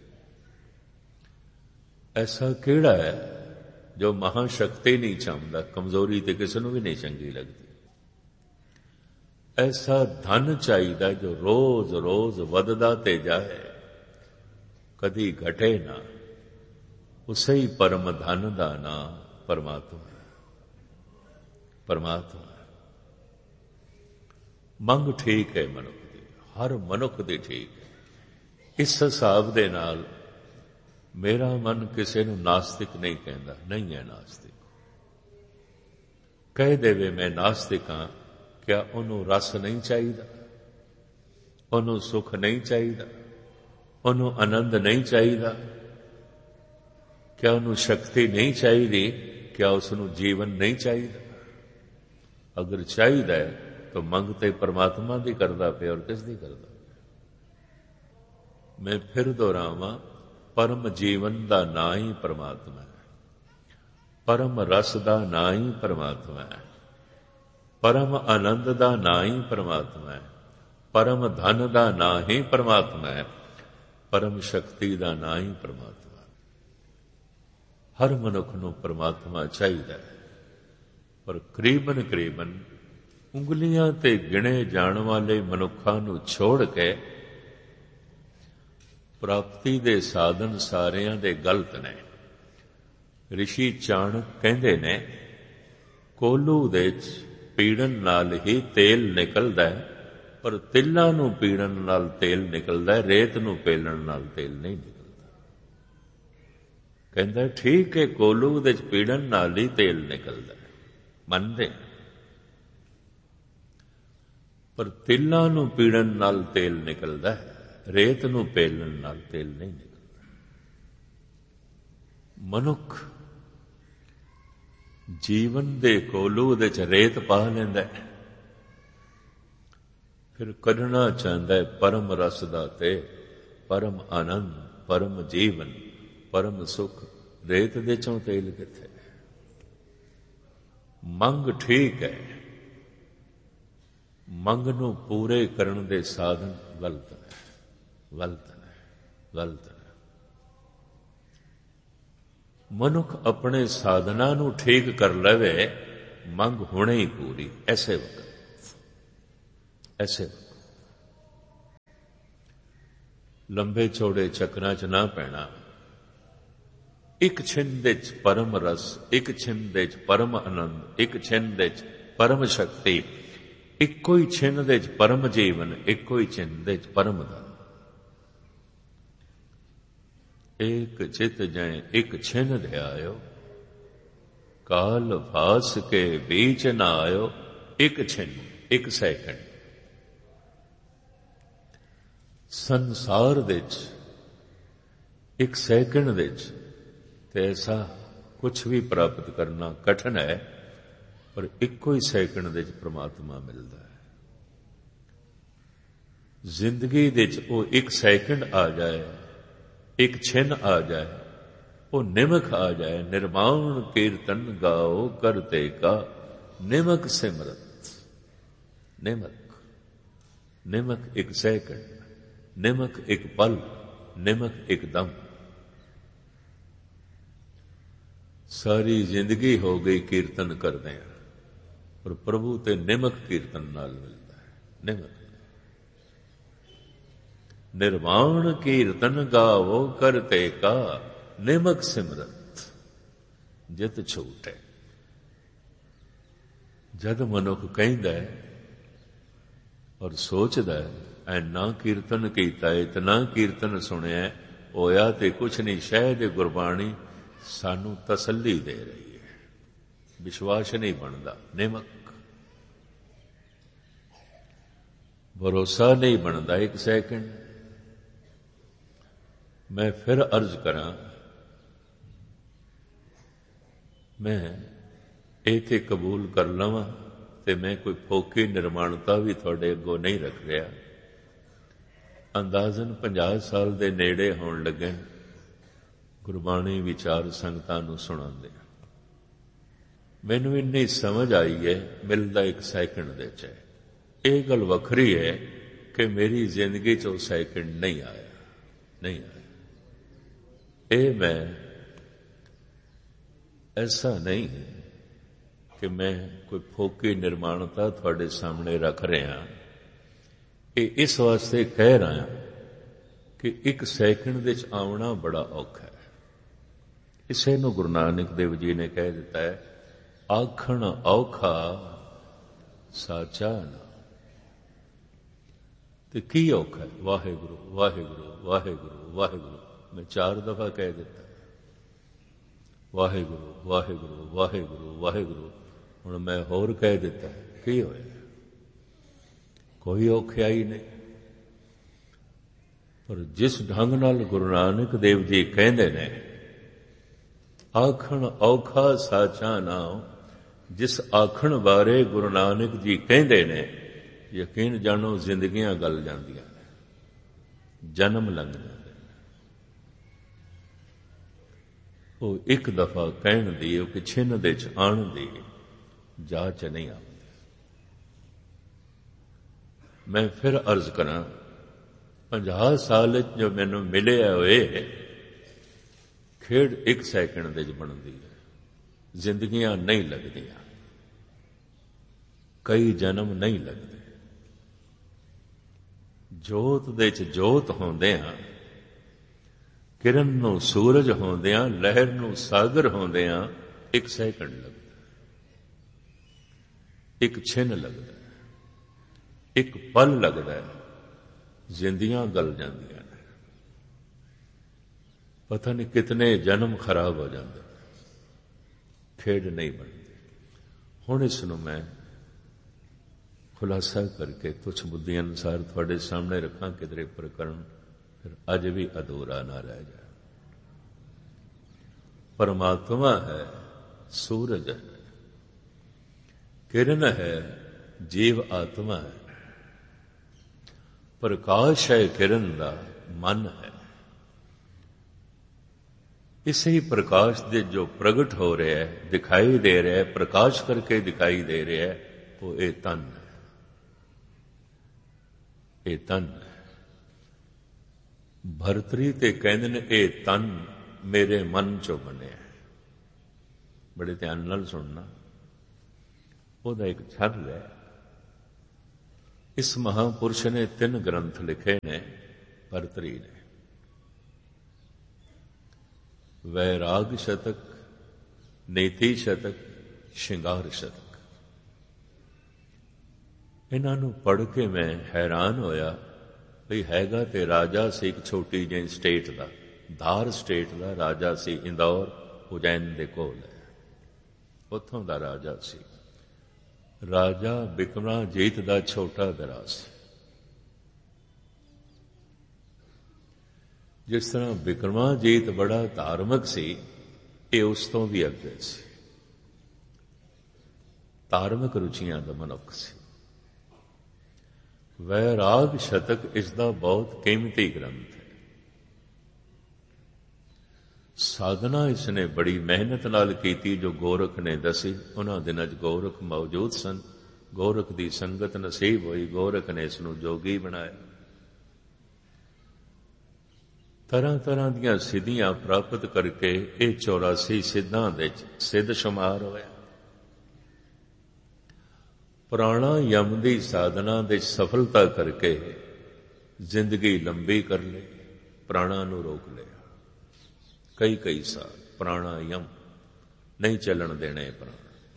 Speaker 1: ਐਸਾ ਕਿਹੜਾ ਹੈ ਜੋ ਮਹਾਸ਼ਕਤੀ ਨਹੀਂ ਚਾਹੁੰਦਾ? ਕਮਜ਼ੋਰੀ ਤੇ ਕਿਸੇ ਨੂੰ ਵੀ ਨਹੀਂ ਚੰਗੀ ਲੱਗਦੀ। ਐਸਾ ਧਨ ਚਾਹੀਦਾ ਜੋ ਰੋਜ਼ ਰੋਜ਼ ਵੱਧਦਾ ਤੇ ਜਾਏ, ਕਦੀ ਘਟੇ ਨਾ। ਉਸੇ ਹੀ ਪਰਮ ਧਨ ਦਾ ਨਾਮ ਪਰਮਾਤਮਾ ਹੈ। ਪਰਮਾਤਮਾ ਮੰਗ ਠੀਕ ਹੈ ਮਨੁੱਖ ਦੀ, ਹਰ ਮਨੁੱਖ ਦੀ ਠੀਕ ਹੈ। ਇਸ ਹਿਸਾਬ ਦੇ ਨਾਲ ਮੇਰਾ ਮਨ ਕਿਸੇ ਨੂੰ ਨਾਸਤਿਕ ਨਹੀਂ ਕਹਿੰਦਾ, ਨਹੀਂ ਹੈ ਨਾਸਤਿਕ। ਕਹਿ ਦੇਵੇ ਮੈਂ ਨਾਸਤਿਕ ਹਾਂ, ਕਿਆ ਉਹਨੂੰ ਰਸ ਨਹੀਂ ਚਾਹੀਦਾ? ਉਹਨੂੰ ਸੁਖ ਨਹੀਂ ਚਾਹੀਦਾ? ਉਹਨੂੰ ਆਨੰਦ ਨਹੀਂ ਚਾਹੀਦਾ? ਕਿਆ ਉਹਨੂੰ ਸ਼ਕਤੀ ਨਹੀਂ ਚਾਹੀਦੀ? ਕਿਆ ਉਸ ਨੂੰ ਜੀਵਨ ਨਹੀਂ ਚਾਹੀਦਾ? ਅਗਰ ਚਾਹੀਦਾ ਹੈ ਤਾਂ ਮੰਗ ਤੇ ਪਰਮਾਤਮਾ ਦੀ ਕਰਦਾ ਪਿਆ, ਔਰ ਕਿਸ ਦੀ ਕਰਦਾ? ਮੈਂ ਫਿਰ ਦੁਹਰਾਵਾਂ, ਪਰਮ ਜੀਵਨ ਦਾ ਨਾਂ ਹੀ ਪਰਮਾਤਮਾ ਹੈ। ਪਰਮ ਰਸ ਦਾ ਨਾਂ ਹੀ ਪਰਮਾਤਮਾ ਹੈ। ਪਰਮ ਆਨੰਦ ਦਾ ਨਾਂ ਹੀ ਪਰਮਾਤਮਾ ਹੈ। ਪਰਮ ਧਨ ਦਾ ਨਾਂ ਹੀ ਪਰਮਾਤਮਾ ਹੈ। ਪਰਮ ਸ਼ਕਤੀ ਦਾ ਨਾਂ ਹੀ ਪਰਮਾਤਮਾ ਹੈ। ਹਰ ਮਨੁੱਖ ਨੂੰ ਪਰਮਾਤਮਾ ਚਾਹੀਦਾ ਹੈ, ਪਰ ਕਰੀਬਨ ਕਰੀਬਨ ਉਂਗਲੀਆਂ ਤੇ ਗਿਣੇ ਜਾਣ ਵਾਲੇ ਮਨੁੱਖਾਂ ਨੂੰ ਛੋੜ ਕੇ ਪ੍ਰਾਪਤੀ ਦੇ ਸਾਧਨ ਸਾਰਿਆਂ ਦੇ ਗਲਤ ਨੇ। ਰਿਸ਼ੀ ਚਾਣਕ ਕਹਿੰਦੇ ਨੇ, ਕੋਲੂ ਦੇ ਚ ਪੀੜਨ ਨਾਲ ਹੀ ਤੇਲ ਨਿਕਲਦਾ ਹੈ, ਪਰ ਤਿਲਾਂ ਨੂੰ ਪੀੜਨ ਨਾਲ ਤੇਲ ਨਿਕਲਦਾ ਹੈ, ਰੇਤ ਨੂੰ ਪੇਲਣ ਨਾਲ ਤੇਲ ਨਹੀਂ ਨਿਕਲਦਾ। ਕਹਿੰਦਾ ਠੀਕ ਹੈ, ਕੋਲੂ ਦੇ ਚ ਪੀੜਨ ਨਾਲ ਹੀ ਤੇਲ ਨਿਕਲਦਾ ਹੈ, ਮੰਨਦੇ, ਪਰ ਤਿਲਾਂ ਨੂੰ ਪੀੜਨ ਨਾਲ ਤੇਲ ਨਿਕਲਦਾ ਹੈ, ਰੇਤ ਨੂੰ ਪੇਲਣ ਨਾਲ ਤੇਲ ਨਹੀਂ ਨਿਕਲਦਾ। ਮਨੁੱਖ ਜੀਵਨ ਦੇ ਕੋਲੂ ਦੇ ਚ ਰੇਤ ਪਾ ਲੈਂਦਾ ਹੈ, ਫਿਰ ਕੱਢਣਾ ਚਾਹੁੰਦਾ ਹੈ ਪਰਮ ਰਸ ਦਾ ਤੇ ਪਰਮ ਆਨੰਦ, ਪਰਮ ਜੀਵਨ, ਪਰਮ ਸੁਖ। ਰੇਤ ਦੇ ਚੋਂ ਤੇਲ ਕਿੱਥੇ? ਮੰਗ ਠੀਕ ਹੈ, ਮੰਗ ਨੂੰ ਪੂਰੇ ਕਰਨ ਦੇ ਸਾਧਨ ਗਲਤ ਨੇ, ਗਲਤ ਨੇ, ਗਲਤ ਨੇ। ਮਨੁੱਖ ਆਪਣੇ ਸਾਧਨਾਂ ਨੂੰ ਠੀਕ ਕਰ ਲਵੇ, ਮੰਗ ਹੁਣੇ ਹੀ ਪੂਰੀ। ਐਸੇ ਵਕਤ, ਐਸੇ ਵਕਤ ਲੰਬੇ ਚੌੜੇ ਚੱਕਰਾਂ 'ਚ ਨਾ ਪੈਣਾ। ਇੱਕ ਛਿੰਦ ਦੇ 'ਚ ਪਰਮ ਰਸ, ਇੱਕ ਛਿੰਦ ਦੇ 'ਚ ਪਰਮ ਆਨੰਦ, ਇੱਕ ਛਿੰਦ ਦੇ 'ਚ ਪਰਮ ਸ਼ਕਤੀ, ਇੱਕੋ ਹੀ ਛਿੰਦ ਦੇ 'ਚ ਪਰਮ ਜੀਵਨ, ਇੱਕੋ ਹੀ ਛਿੰਦ ਦੇ 'ਚ ਪਰਮ ਧਨ। ਇੱਕ ਚਿਤ ਜੈ ਇੱਕ ਛਿਨ ਧਿਆਇਓ, ਕਾਲ ਭਾਸ ਕੇ बीच न आयो। ਇੱਕ ਛਿਨ, ਇੱਕ ਸੈਕਿੰਡ ਸੰਸਾਰ ਵਿੱਚ, ਇੱਕ ਸੈਕਿੰਡ ਵਿੱਚ ਤੇ ਐਸਾ ਕੁਛ ਵੀ ਪ੍ਰਾਪਤ ਕਰਨਾ ਕਠਿਨ ਹੈ, ਪਰ ਇੱਕੋ ਹੀ ਸੈਕਿੰਡ ਵਿੱਚ ਪ੍ਰਮਾਤਮਾ ਮਿਲਦਾ ਹੈ। ਜ਼ਿੰਦਗੀ ਵਿੱਚ ਉਹ ਇੱਕ ਸੈਕਿੰਡ ਆ ਜਾਏ, ਇੱਕ ਛਿਨ ਆ ਜਾਏ, ਉਹ ਨਿਮਕ ਆ ਜਾਏ। ਨਿਰਮਾਣ ਕੀਰਤਨ ਗਾਓ ਕਰਤੇ ਕਾ ਨਿਮਕ ਸਿਮਰਤ। ਨਿਮਕ, ਨਿਮਕ ਇੱਕ ਸੈਕਿੰਡ, ਨਿਮਕ ਇੱਕ ਪਲ, ਨਿਮਕ ਇੱਕ ਦਮ। ਸਾਰੀ ਜ਼ਿੰਦਗੀ ਹੋ ਗਈ ਕੀਰਤਨ ਕਰਦੇ ਆ, ਪਰ ਪ੍ਰਭੂ ਤੇ ਨਿਮਕ ਕੀਰਤਨ ਨਾਲ ਮਿਲਦਾ ਹੈ। ਨਿਮਕ ਨਿਰਵਾਣ ਕੀਰਤਨ ਗਾਵੋ ਕਰਤੇ ਕਾ ਨਿਮਕ ਸਿਮਰਤ ਜਿਤ ਛੂਟੇ। ਜਦ ਮਨੁੱਖ ਕਹਿੰਦਾ ਔਰ ਸੋਚਦਾ ਐਨਾ ਕੀਰਤਨ ਕੀਤਾ, ਇਤਨਾ ਕੀਰਤਨ ਸੁਣਿਆ, ਹੋਇਆ ਤੇ ਕੁਛ ਨਹੀਂ, ਸ਼ਾਇਦ ਗੁਰਬਾਣੀ ਸਾਨੂੰ ਤਸੱਲੀ ਦੇ ਰਹੀ ਹੈ, ਵਿਸ਼ਵਾਸ ਨਹੀਂ ਬਣਦਾ। ਨਿਮਕ ਭਰੋਸਾ ਨਹੀਂ ਬਣਦਾ। ਇੱਕ ਸੈਕਿੰਡ ਮੈਂ ਫਿਰ ਅਰਜ਼ ਕਰਾਂ, ਮੈਂ ਇਹ ਤੇ ਕਬੂਲ ਕਰ ਲਵਾਂ ਤੇ ਮੈਂ ਕੋਈ ਫੋਕੀ ਨਿਰਮਾਣਤਾ ਵੀ ਤੁਹਾਡੇ ਅੱਗੋਂ ਨਹੀਂ ਰੱਖ ਰਿਹਾ। ਅੰਦਾਜ਼ਨ ਪੰਜਾਹ ਸਾਲ ਦੇ ਨੇੜੇ ਹੋਣ ਲੱਗੇ ਗੁਰਬਾਣੀ ਵਿਚਾਰ ਸੰਗਤਾਂ ਨੂੰ ਸੁਣਾਉਂਦੇ। ਮੈਨੂੰ ਇੰਨੀ ਸਮਝ ਆਈ ਹੈ, ਮਿਲਦਾ ਇੱਕ ਸੈਕਿੰਡ ਦੇ ਚ ਹੈ। ਇਹ ਗੱਲ ਵੱਖਰੀ ਹੈ ਕਿ ਮੇਰੀ ਜ਼ਿੰਦਗੀ ਚ ਉਹ ਸੈਕਿੰਡ ਨਹੀਂ ਆਇਆ, ਨਹੀਂ ਆਇਆ। ਇਹ ਮੈਂ ਐਸਾ ਨਹੀਂ ਹੈ ਕਿ ਮੈਂ ਕੋਈ ਫੋਕੀ ਨਿਰਮਾਣਤਾ ਤੁਹਾਡੇ ਸਾਹਮਣੇ ਰੱਖ ਰਿਹਾ। ਇਹ ਇਸ ਵਾਸਤੇ ਕਹਿ ਰਹਾ ਕਿ ਇੱਕ ਸੈਕਿੰਡ ਵਿੱਚ ਆਉਣਾ ਬੜਾ ਔਖਾ ਹੈ। ਇਸੇ ਨੂੰ ਗੁਰੂ ਨਾਨਕ ਦੇਵ ਜੀ ਨੇ ਕਹਿ ਦਿੱਤਾ ਹੈ, ਆਖਣ ਔਖਾ ਸਾਚਾ ਨਾ। ਤੇ ਕੀ ਔਖਾ ਹੈ? ਵਾਹਿਗੁਰੂ ਵਾਹਿਗੁਰੂ ਵਾਹਿਗੁਰੂ ਵਾਹਿਗੁਰੂ। ਮੈਂ ਚਾਰ ਦਫਾ ਕਹਿ ਦਿੱਤਾ, ਵਾਹਿਗੁਰੂ ਵਾਹਿਗੁਰੂ ਵਾਹਿਗੁਰੂ ਵਾਹਿਗੁਰੂ। ਹੁਣ ਮੈਂ ਹੋਰ ਕਹਿ ਦਿੱਤਾ, ਕੀ ਹੋਇਆ? ਕੋਈ ਔਖਿਆਈ ਨਹੀਂ। ਪਰ ਜਿਸ ਢੰਗ ਨਾਲ ਗੁਰੂ ਨਾਨਕ ਦੇਵ ਜੀ ਕਹਿੰਦੇ ਨੇ, ਆਖਣ ਔਖਾ ਸਾਚਾ ਨਾਮ, ਜਿਸ ਆਖਣ ਬਾਰੇ ਗੁਰੂ ਨਾਨਕ ਜੀ ਕਹਿੰਦੇ ਨੇ, ਯਕੀਨ ਜਾਣੋ ਜ਼ਿੰਦਗੀਆਂ ਗਲ ਜਾਂਦੀਆਂ ਨੇ, ਜਨਮ ਲੰਘ ਜਾਂਦੇ। ਉਹ ਇੱਕ ਦਫਾ ਕਹਿਣ ਦੀ, ਉਹ ਕਿ ਛਿੰਨ ਦੇ ਚ ਆਣ ਦੀ ਜਾਚ ਨਹੀਂ ਆਉਂਦੀ। ਮੈਂ ਫਿਰ ਅਰਜ਼ ਕਰਾਂ, ਪੰਜਾਹ ਸਾਲ ਜੋ ਮੈਨੂੰ ਮਿਲਿਆ ਹੋਏ, ਖੇਡ ਇੱਕ ਸੈਕਿੰਡ ਦੇ ਚ ਬਣਦੀ ਹੈ। ਜ਼ਿੰਦਗੀਆਂ ਨਹੀਂ ਲੱਗਦੀਆਂ, ਕਈ ਜਨਮ ਨਹੀਂ ਲੱਗਦੇ। ਜੋਤ ਦੇ ਚ ਜੋਤ ਹੁੰਦਿਆਂ, ਕਿਰਨ ਨੂੰ ਸੂਰਜ ਹੁੰਦਿਆਂ, ਲਹਿਰ ਨੂੰ ਸਾਗਰ ਹੁੰਦਿਆਂ ਇੱਕ ਸੈਕਿੰਡ ਲੱਗਦਾ, ਇੱਕ ਛਿਨ ਲੱਗਦਾ, ਇੱਕ ਪਲ ਲੱਗਦਾ। ਜ਼ਿੰਦਗੀਆਂ ਗਲ ਜਾਂਦੀਆਂ ਨੇ, ਪਤਾ ਨਹੀਂ ਕਿਤਨੇ ਜਨਮ ਖਰਾਬ ਹੋ ਜਾਂਦੇ, ਖੇਡ ਨਹੀਂ ਬਣਦੀ। ਹੁਣ ਇਸ ਨੂੰ ਮੈਂ ਖੁਲਾਸਾ ਕਰਕੇ ਤੁਛ ਬੁੱਧੀ ਅਨੁਸਾਰ ਤੁਹਾਡੇ ਸਾਹਮਣੇ ਰੱਖਾਂ, ਕਿਧਰੇ ਪ੍ਰਕਰਣ ਫਿਰ ਅੱਜ ਵੀ ਅਧੂਰਾ ਨਾ ਰਹਿ ਜਾਏ। ਪਰਮਾਤਮਾ ਹੈ, ਸੂਰਜ ਹੈ, ਕਿਰਨ ਹੈ, ਜੀਵ ਆਤਮਾ ਹੈ। ਪ੍ਰਕਾਸ਼ ਹੈ ਕਿਰਨ ਦਾ, ਮਨ ਹੈ। ਇਸੇ ਹੀ ਪ੍ਰਕਾਸ਼ ਦੇ ਜੋ ਪ੍ਰਗਟ ਹੋ ਰਿਹਾ ਹੈ, ਦਿਖਾਈ ਦੇ ਰਿਹਾ ਹੈ, ਪ੍ਰਕਾਸ਼ ਕਰਕੇ ਦਿਖਾਈ ਦੇ ਰਿਹਾ ਹੈ, ਉਹ ਇਹ ਤਨ ਹੈ। ਇਹ ਤਨ ਹੈ। ਭਰਤਰੀ ਤੇ ਕਹਿੰਦੇ ਨੇ, ਇਹ ਤਨ ਮੇਰੇ ਮਨ ਚੋਂ ਬਣਿਆ। ਬੜੇ ਧਿਆਨ ਨਾਲ ਸੁਣਨਾ, ਉਹਦਾ ਇੱਕ ਛੰਦ ਹੈ। ਇਸ ਮਹਾਪੁਰਸ਼ ਨੇ ਤਿੰਨ ਗ੍ਰੰਥ ਲਿਖੇ ਨੇ, ਭਰਤਰੀ ਨੇ। ਵੈਰਾਗ ਸ਼ਤਕ, ਨੀਤੀ ਸ਼ਤਕ, ਸ਼ਿੰਗਾਰ ਸ਼ਤਕ। ਇਹਨਾਂ ਨੂੰ ਪੜ੍ਹ ਕੇ ਮੈਂ ਹੈਰਾਨ ਹੋਇਆ ਵੀ ਹੈਗਾ ਤੇ ਰਾਜਾ ਸੀ ਇੱਕ ਛੋਟੀ ਜਿਹੀ ਸਟੇਟ ਦਾ, ਧਾਰ ਸਟੇਟ ਦਾ ਰਾਜਾ ਸੀ, ਇੰਦੌਰ ਉਜੈਨ ਦੇ ਕੋਲ ਹੈ, ਉੱਥੋਂ ਦਾ ਰਾਜਾ ਸੀ। ਰਾਜਾ ਬਿਕਰਮਾਜੀਤ ਦਾ ਛੋਟਾ ਭਰਾ ਸੀ। ਜਿਸ ਤਰ੍ਹਾਂ ਬਿਕਰਮਾਜੀਤ ਬੜਾ ਧਾਰਮਿਕ ਸੀ, ਇਹ ਉਸ ਤੋਂ ਵੀ ਅੱਗੇ ਸੀ, ਧਾਰਮਿਕ ਰੁਚੀਆਂ ਦਾ ਮਨੁੱਖ ਸੀ। ਵੈਰਾਗ ਸ਼ਤਕ ਇਸ ਦਾ ਬਹੁਤ ਕੀਮਤੀ ਗ੍ਰੰਥ ਹੈ। ਸਾਧਨਾ ਇਸਨੇ ਬੜੀ ਮਿਹਨਤ ਨਾਲ ਕੀਤੀ ਜੋ ਗੋਰਖ ਨੇ ਦੱਸੀ। ਉਹਨਾਂ ਦਿਨਾਂ 'ਚ ਗੋਰਖ ਮੌਜੂਦ ਸਨ, ਗੋਰਖ ਦੀ ਸੰਗਤ ਨਸੀਬ ਹੋਈ, ਗੋਰਖ ਨੇ ਇਸ ਨੂੰ ਜੋਗੀ ਬਣਾਇਆ। ਤਰ੍ਹਾਂ ਤਰ੍ਹਾਂ ਦੀਆਂ ਸਿੱਧੀਆਂ ਪ੍ਰਾਪਤ ਕਰਕੇ ਇਹ ਚੌਰਾਸੀ ਸਿੱਧਾਂ ਵਿੱਚ ਸਿੱਧ ਸ਼ੁਮਾਰ ਹੋਇਆ। ਪ੍ਰਾਣਾਯਾਮ ਦੀ ਸਾਧਨਾ ਦੇ ਸਫਲਤਾ ਕਰਕੇ ਜ਼ਿੰਦਗੀ ਲੰਬੀ ਕਰ ਲਈ, ਪ੍ਰਾਣਾ ਨੂੰ ਰੋਕ ਲਿਆ। ਕਈ ਕਈ ਸਾਲ ਪ੍ਰਾਣਾਯਾਮ ਨਹੀਂ ਚੱਲਣ ਦੇਣੇ ਪ੍ਰਾਣ।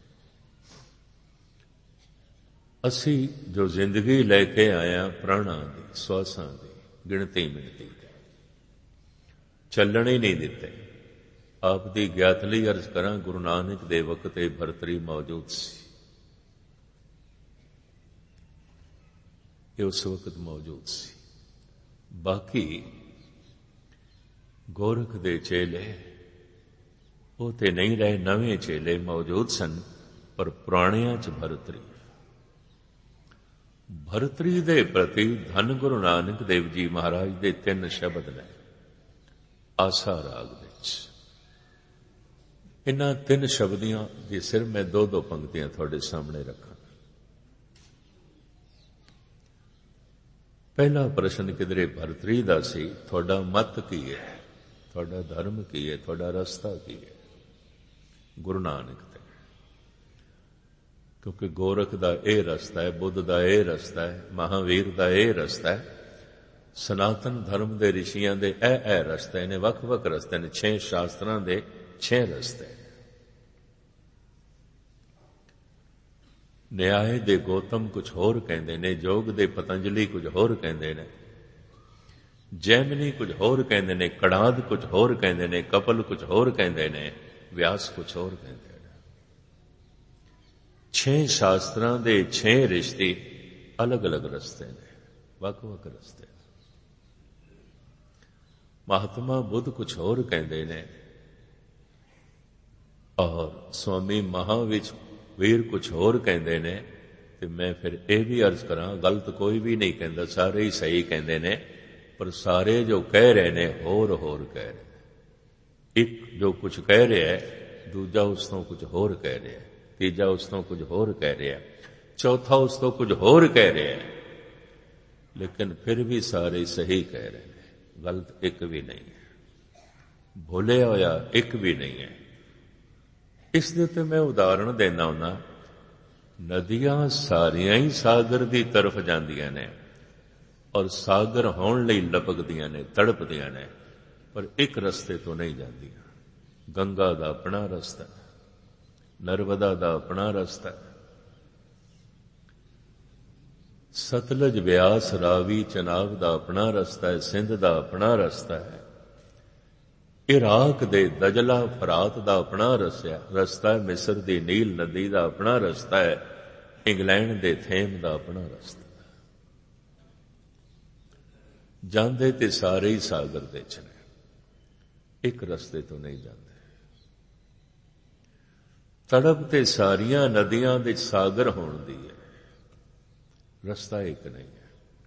Speaker 1: ਅਸੀਂ ਜੋ ਜ਼ਿੰਦਗੀ ਲੈ ਕੇ ਆਇਆ ਪ੍ਰਾਣਾਂ ਦੀ, ਸਵਾਸਾਂ ਦੀ ਗਿਣਤੀ ਮਿਣਤੀ ਦੀ, ਚੱਲਣ ਹੀ ਨਹੀਂ ਦਿੱਤੇ। ਆਪ ਦੀ ਗਿਆਤ ਲਈ ਅਰਜ਼ ਕਰਾਂ, ਗੁਰੂ ਨਾਨਕ ਦੇ ਵਕਤ ਇਹ ਭਰਤਰੀ ਮੌਜੂਦ ਸੀ, ਇਹ ਉਸ ਵਕਤ ਮੌਜੂਦ ਸੀ। ਬਾਕੀ ਗੋਰਖ ਦੇ ਚੇਲੇ ਉਹ ਤੇ ਨਹੀਂ ਰਹੇ, ਨਵੇਂ ਚੇਲੇ ਮੌਜੂਦ ਸਨ, ਪਰ ਪੁਰਾਣਿਆਂ 'ਚ ਭਰਤਰੀ। ਭਰਤਰੀ ਦੇ ਪ੍ਰਤੀ ਧੰਨ ਗੁਰੂ ਨਾਨਕ ਦੇਵ ਜੀ ਮਹਾਰਾਜ ਦੇ ਤਿੰਨ ਸ਼ਬਦ ਨੇ ਆਸਾ ਰਾਗ ਵਿੱਚ। ਇਹਨਾਂ ਤਿੰਨ ਸ਼ਬਦੀਆਂ ਦੇ ਸਿਰ ਮੈਂ ਦੋ ਦੋ ਪੰਕਤੀਆਂ ਤੁਹਾਡੇ ਸਾਹਮਣੇ ਰੱਖਾਂ। ਪਹਿਲਾ ਪ੍ਰਸ਼ਨ ਕਿਧਰੇ ਭਰਤਰੀ ਦਾ ਸੀ, ਤੁਹਾਡਾ ਮਤ ਕੀ ਹੈ, ਤੁਹਾਡਾ ਧਰਮ ਕੀ ਹੈ, ਤੁਹਾਡਾ ਰਸਤਾ ਕੀ ਹੈ ਗੁਰੂ ਨਾਨਕ ਤੇ। ਕਿਉਂਕਿ ਗੋਰਖ ਦਾ ਇਹ ਰਸਤਾ ਹੈ, ਬੁੱਧ ਦਾ ਇਹ ਰਸਤਾ ਹੈ, ਮਹਾਵੀਰ ਦਾ ਇਹ ਰਸਤਾ ਹੈ, ਸਨਾਤਨ ਧਰਮ ਦੇ ਰਿਸ਼ੀਆਂ ਦੇ ਇਹ ਇਹ ਰਸਤੇ ਨੇ, ਵੱਖ ਵੱਖ ਰਸਤੇ ਨੇ, ਛੇ ਸ਼ਾਸਤਰਾਂ ਦੇ ਛੇ ਰਸਤੇ। ਨਿਆਏ ਦੇ ਗੌਤਮ ਕੁਝ ਹੋਰ ਕਹਿੰਦੇ ਨੇ, ਯੋਗ ਦੇ ਪਤੰਜਲੀ ਕੁਝ ਹੋਰ ਕਹਿੰਦੇ ਨੇ, ਜੈਮਨੀ ਕੁਝ ਹੋਰ ਕਹਿੰਦੇ ਨੇ, ਕੜਾਦ ਕੁਝ ਹੋਰ ਕਹਿੰਦੇ ਨੇ, ਕਪਲ ਕੁਝ ਹੋਰ ਕਹਿੰਦੇ ਨੇ, ਵਿਆਸ ਕੁਝ ਹੋਰ ਕਹਿੰਦੇ ਨੇ। ਛੇ ਸ਼ਾਸਤਰਾਂ ਦੇ ਛੇ ਰਿਸ਼ਤੇ ਅਲੱਗ ਅਲੱਗ ਰਸਤੇ ਨੇ, ਵੱਖ ਵੱਖ ਰਸਤੇ। ਮਹਾਤਮਾ ਬੁੱਧ ਕੁਝ ਹੋਰ ਕਹਿੰਦੇ ਨੇ ਔਰ ਸਵਾਮੀ ਮਹਾਵੀਰ ਕੁਝ ਹੋਰ ਕਹਿੰਦੇ ਨੇ। ਤੇ ਮੈਂ ਫਿਰ ਇਹ ਵੀ ਅਰਜ਼ ਕਰਾਂ, ਗਲਤ ਕੋਈ ਵੀ ਨਹੀਂ ਕਹਿੰਦਾ, ਸਾਰੇ ਹੀ ਸਹੀ ਕਹਿੰਦੇ ਨੇ, ਪਰ ਸਾਰੇ ਜੋ ਕਹਿ ਰਹੇ ਨੇ ਹੋਰ ਹੋਰ ਕਹਿ ਰਹੇ ਨੇ। ਇੱਕ ਜੋ ਕੁਝ ਕਹਿ ਰਿਹਾ ਹੈ, ਦੂਜਾ ਉਸ ਤੋਂ ਕੁਝ ਹੋਰ ਕਹਿ ਰਿਹਾ ਹੈ, ਤੀਜਾ ਉਸ ਤੋਂ ਕੁਝ ਹੋਰ ਕਹਿ ਰਿਹਾ ਹੈ, ਚੌਥਾ ਉਸ ਤੋਂ ਕੁਝ ਹੋਰ ਕਹਿ ਰਿਹਾ ਹੈ, ਲੇਕਿਨ ਫਿਰ ਵੀ ਸਾਰੇ ਸਹੀ ਕਹਿ ਰਹੇ ਨੇ, ਗਲਤ ਇੱਕ ਵੀ ਨਹੀਂ ਹੈ, ਭੁੱਲਿਆ ਹੋਇਆ ਇੱਕ ਵੀ ਨਹੀਂ ਹੈ। ਇਸ ਦੇ ਉੱਤੇ ਮੈਂ ਉਦਾਹਰਣ ਦੇਣਾ ਹੁੰਦਾ, ਨਦੀਆਂ ਸਾਰੀਆਂ ਹੀ ਸਾਗਰ ਦੀ ਤਰਫ ਜਾਂਦੀਆਂ ਨੇ ਔਰ ਸਾਗਰ ਹੋਣ ਲਈ ਲਪਕਦੀਆਂ ਨੇ, ਤੜਪਦੀਆਂ ਨੇ, ਪਰ ਇੱਕ ਰਸਤੇ ਤੋਂ ਨਹੀਂ ਜਾਂਦੀਆਂ। ਗੰਗਾ ਦਾ ਆਪਣਾ ਰਸਤਾ, ਨਰਮਦਾ ਦਾ ਆਪਣਾ ਰਸਤਾ, ਸਤਲੁਜ ਬਿਆਸ ਰਾਵੀ ਚਨਾਬ ਦਾ ਆਪਣਾ ਰਸਤਾ ਹੈ, ਸਿੰਧ ਦਾ ਆਪਣਾ ਰਸਤਾ ਹੈ, ਇਰਾਕ ਦੇ ਦਜਲਾ ਫਰਾਤ ਦਾ ਆਪਣਾ ਰਸਤਾ ਹੈ, ਮਿਸਰ ਦੀ ਨੀਲ ਨਦੀ ਦਾ ਆਪਣਾ ਰਸਤਾ ਹੈ, ਇੰਗਲੈਂਡ ਦੇ ਥੇਮ ਦਾ ਆਪਣਾ ਰਸਤਾ। ਜਾਂਦੇ ਤੇ ਸਾਰੇ ਹੀ ਸਾਗਰ ਦੇ ਚ ਨੇ, ਇੱਕ ਰਸਤੇ ਤੋਂ ਨਹੀਂ ਜਾਂਦੇ। ਤੜਪ ਤੇ ਸਾਰੀਆਂ ਨਦੀਆਂ ਦੇ ਸਾਗਰ ਹੋਣ ਦੀ ਹੈ, ਰਸਤਾ ਇੱਕ ਨਹੀਂ ਹੈ।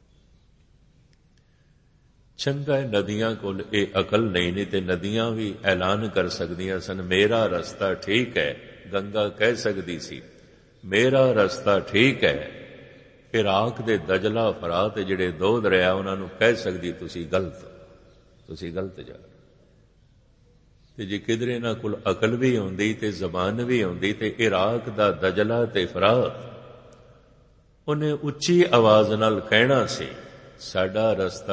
Speaker 1: ਚੰਗਾ ਹੈ ਨਦੀਆਂ ਕੋਲ ਇਹ ਅਕਲ ਨਹੀਂ, ਨਹੀਂ ਤੇ ਨਦੀਆਂ ਵੀ ਐਲਾਨ ਕਰ ਸਕਦੀਆਂ ਸਨ, ਮੇਰਾ ਰਸਤਾ ਠੀਕ ਹੈ। ਗੰਗਾ ਕਹਿ ਸਕਦੀ ਸੀ ਮੇਰਾ ਰਸਤਾ ਠੀਕ ਹੈ। ਇਰਾਕ ਦੇ ਦਜਲਾ ਫਰਾਤ ਜਿਹੜੇ ਦੋ ਦਰਿਆ, ਉਹਨਾਂ ਨੂੰ ਕਹਿ ਸਕਦੀ ਤੁਸੀਂ ਗਲਤ, ਤੁਸੀਂ ਗਲਤ ਜਾ ਰਹੇ। ਤੇ ਜੇ ਕਿਧਰੇ ਇਹਨਾਂ ਕੋਲ ਅਕਲ ਵੀ ਆਉਂਦੀ ਤੇ ਜ਼ਬਾਨ ਵੀ ਆਉਂਦੀ ਤੇ ਇਰਾਕ ਦਾ ਦਜਲਾ ਤੇ ਫਰਾਤ ਉਹਨੇ ਉੱਚੀ ਆਵਾਜ਼ ਨਾਲ ਕਹਿਣਾ ਸੀ ਸਾਡਾ ਰਸਤਾ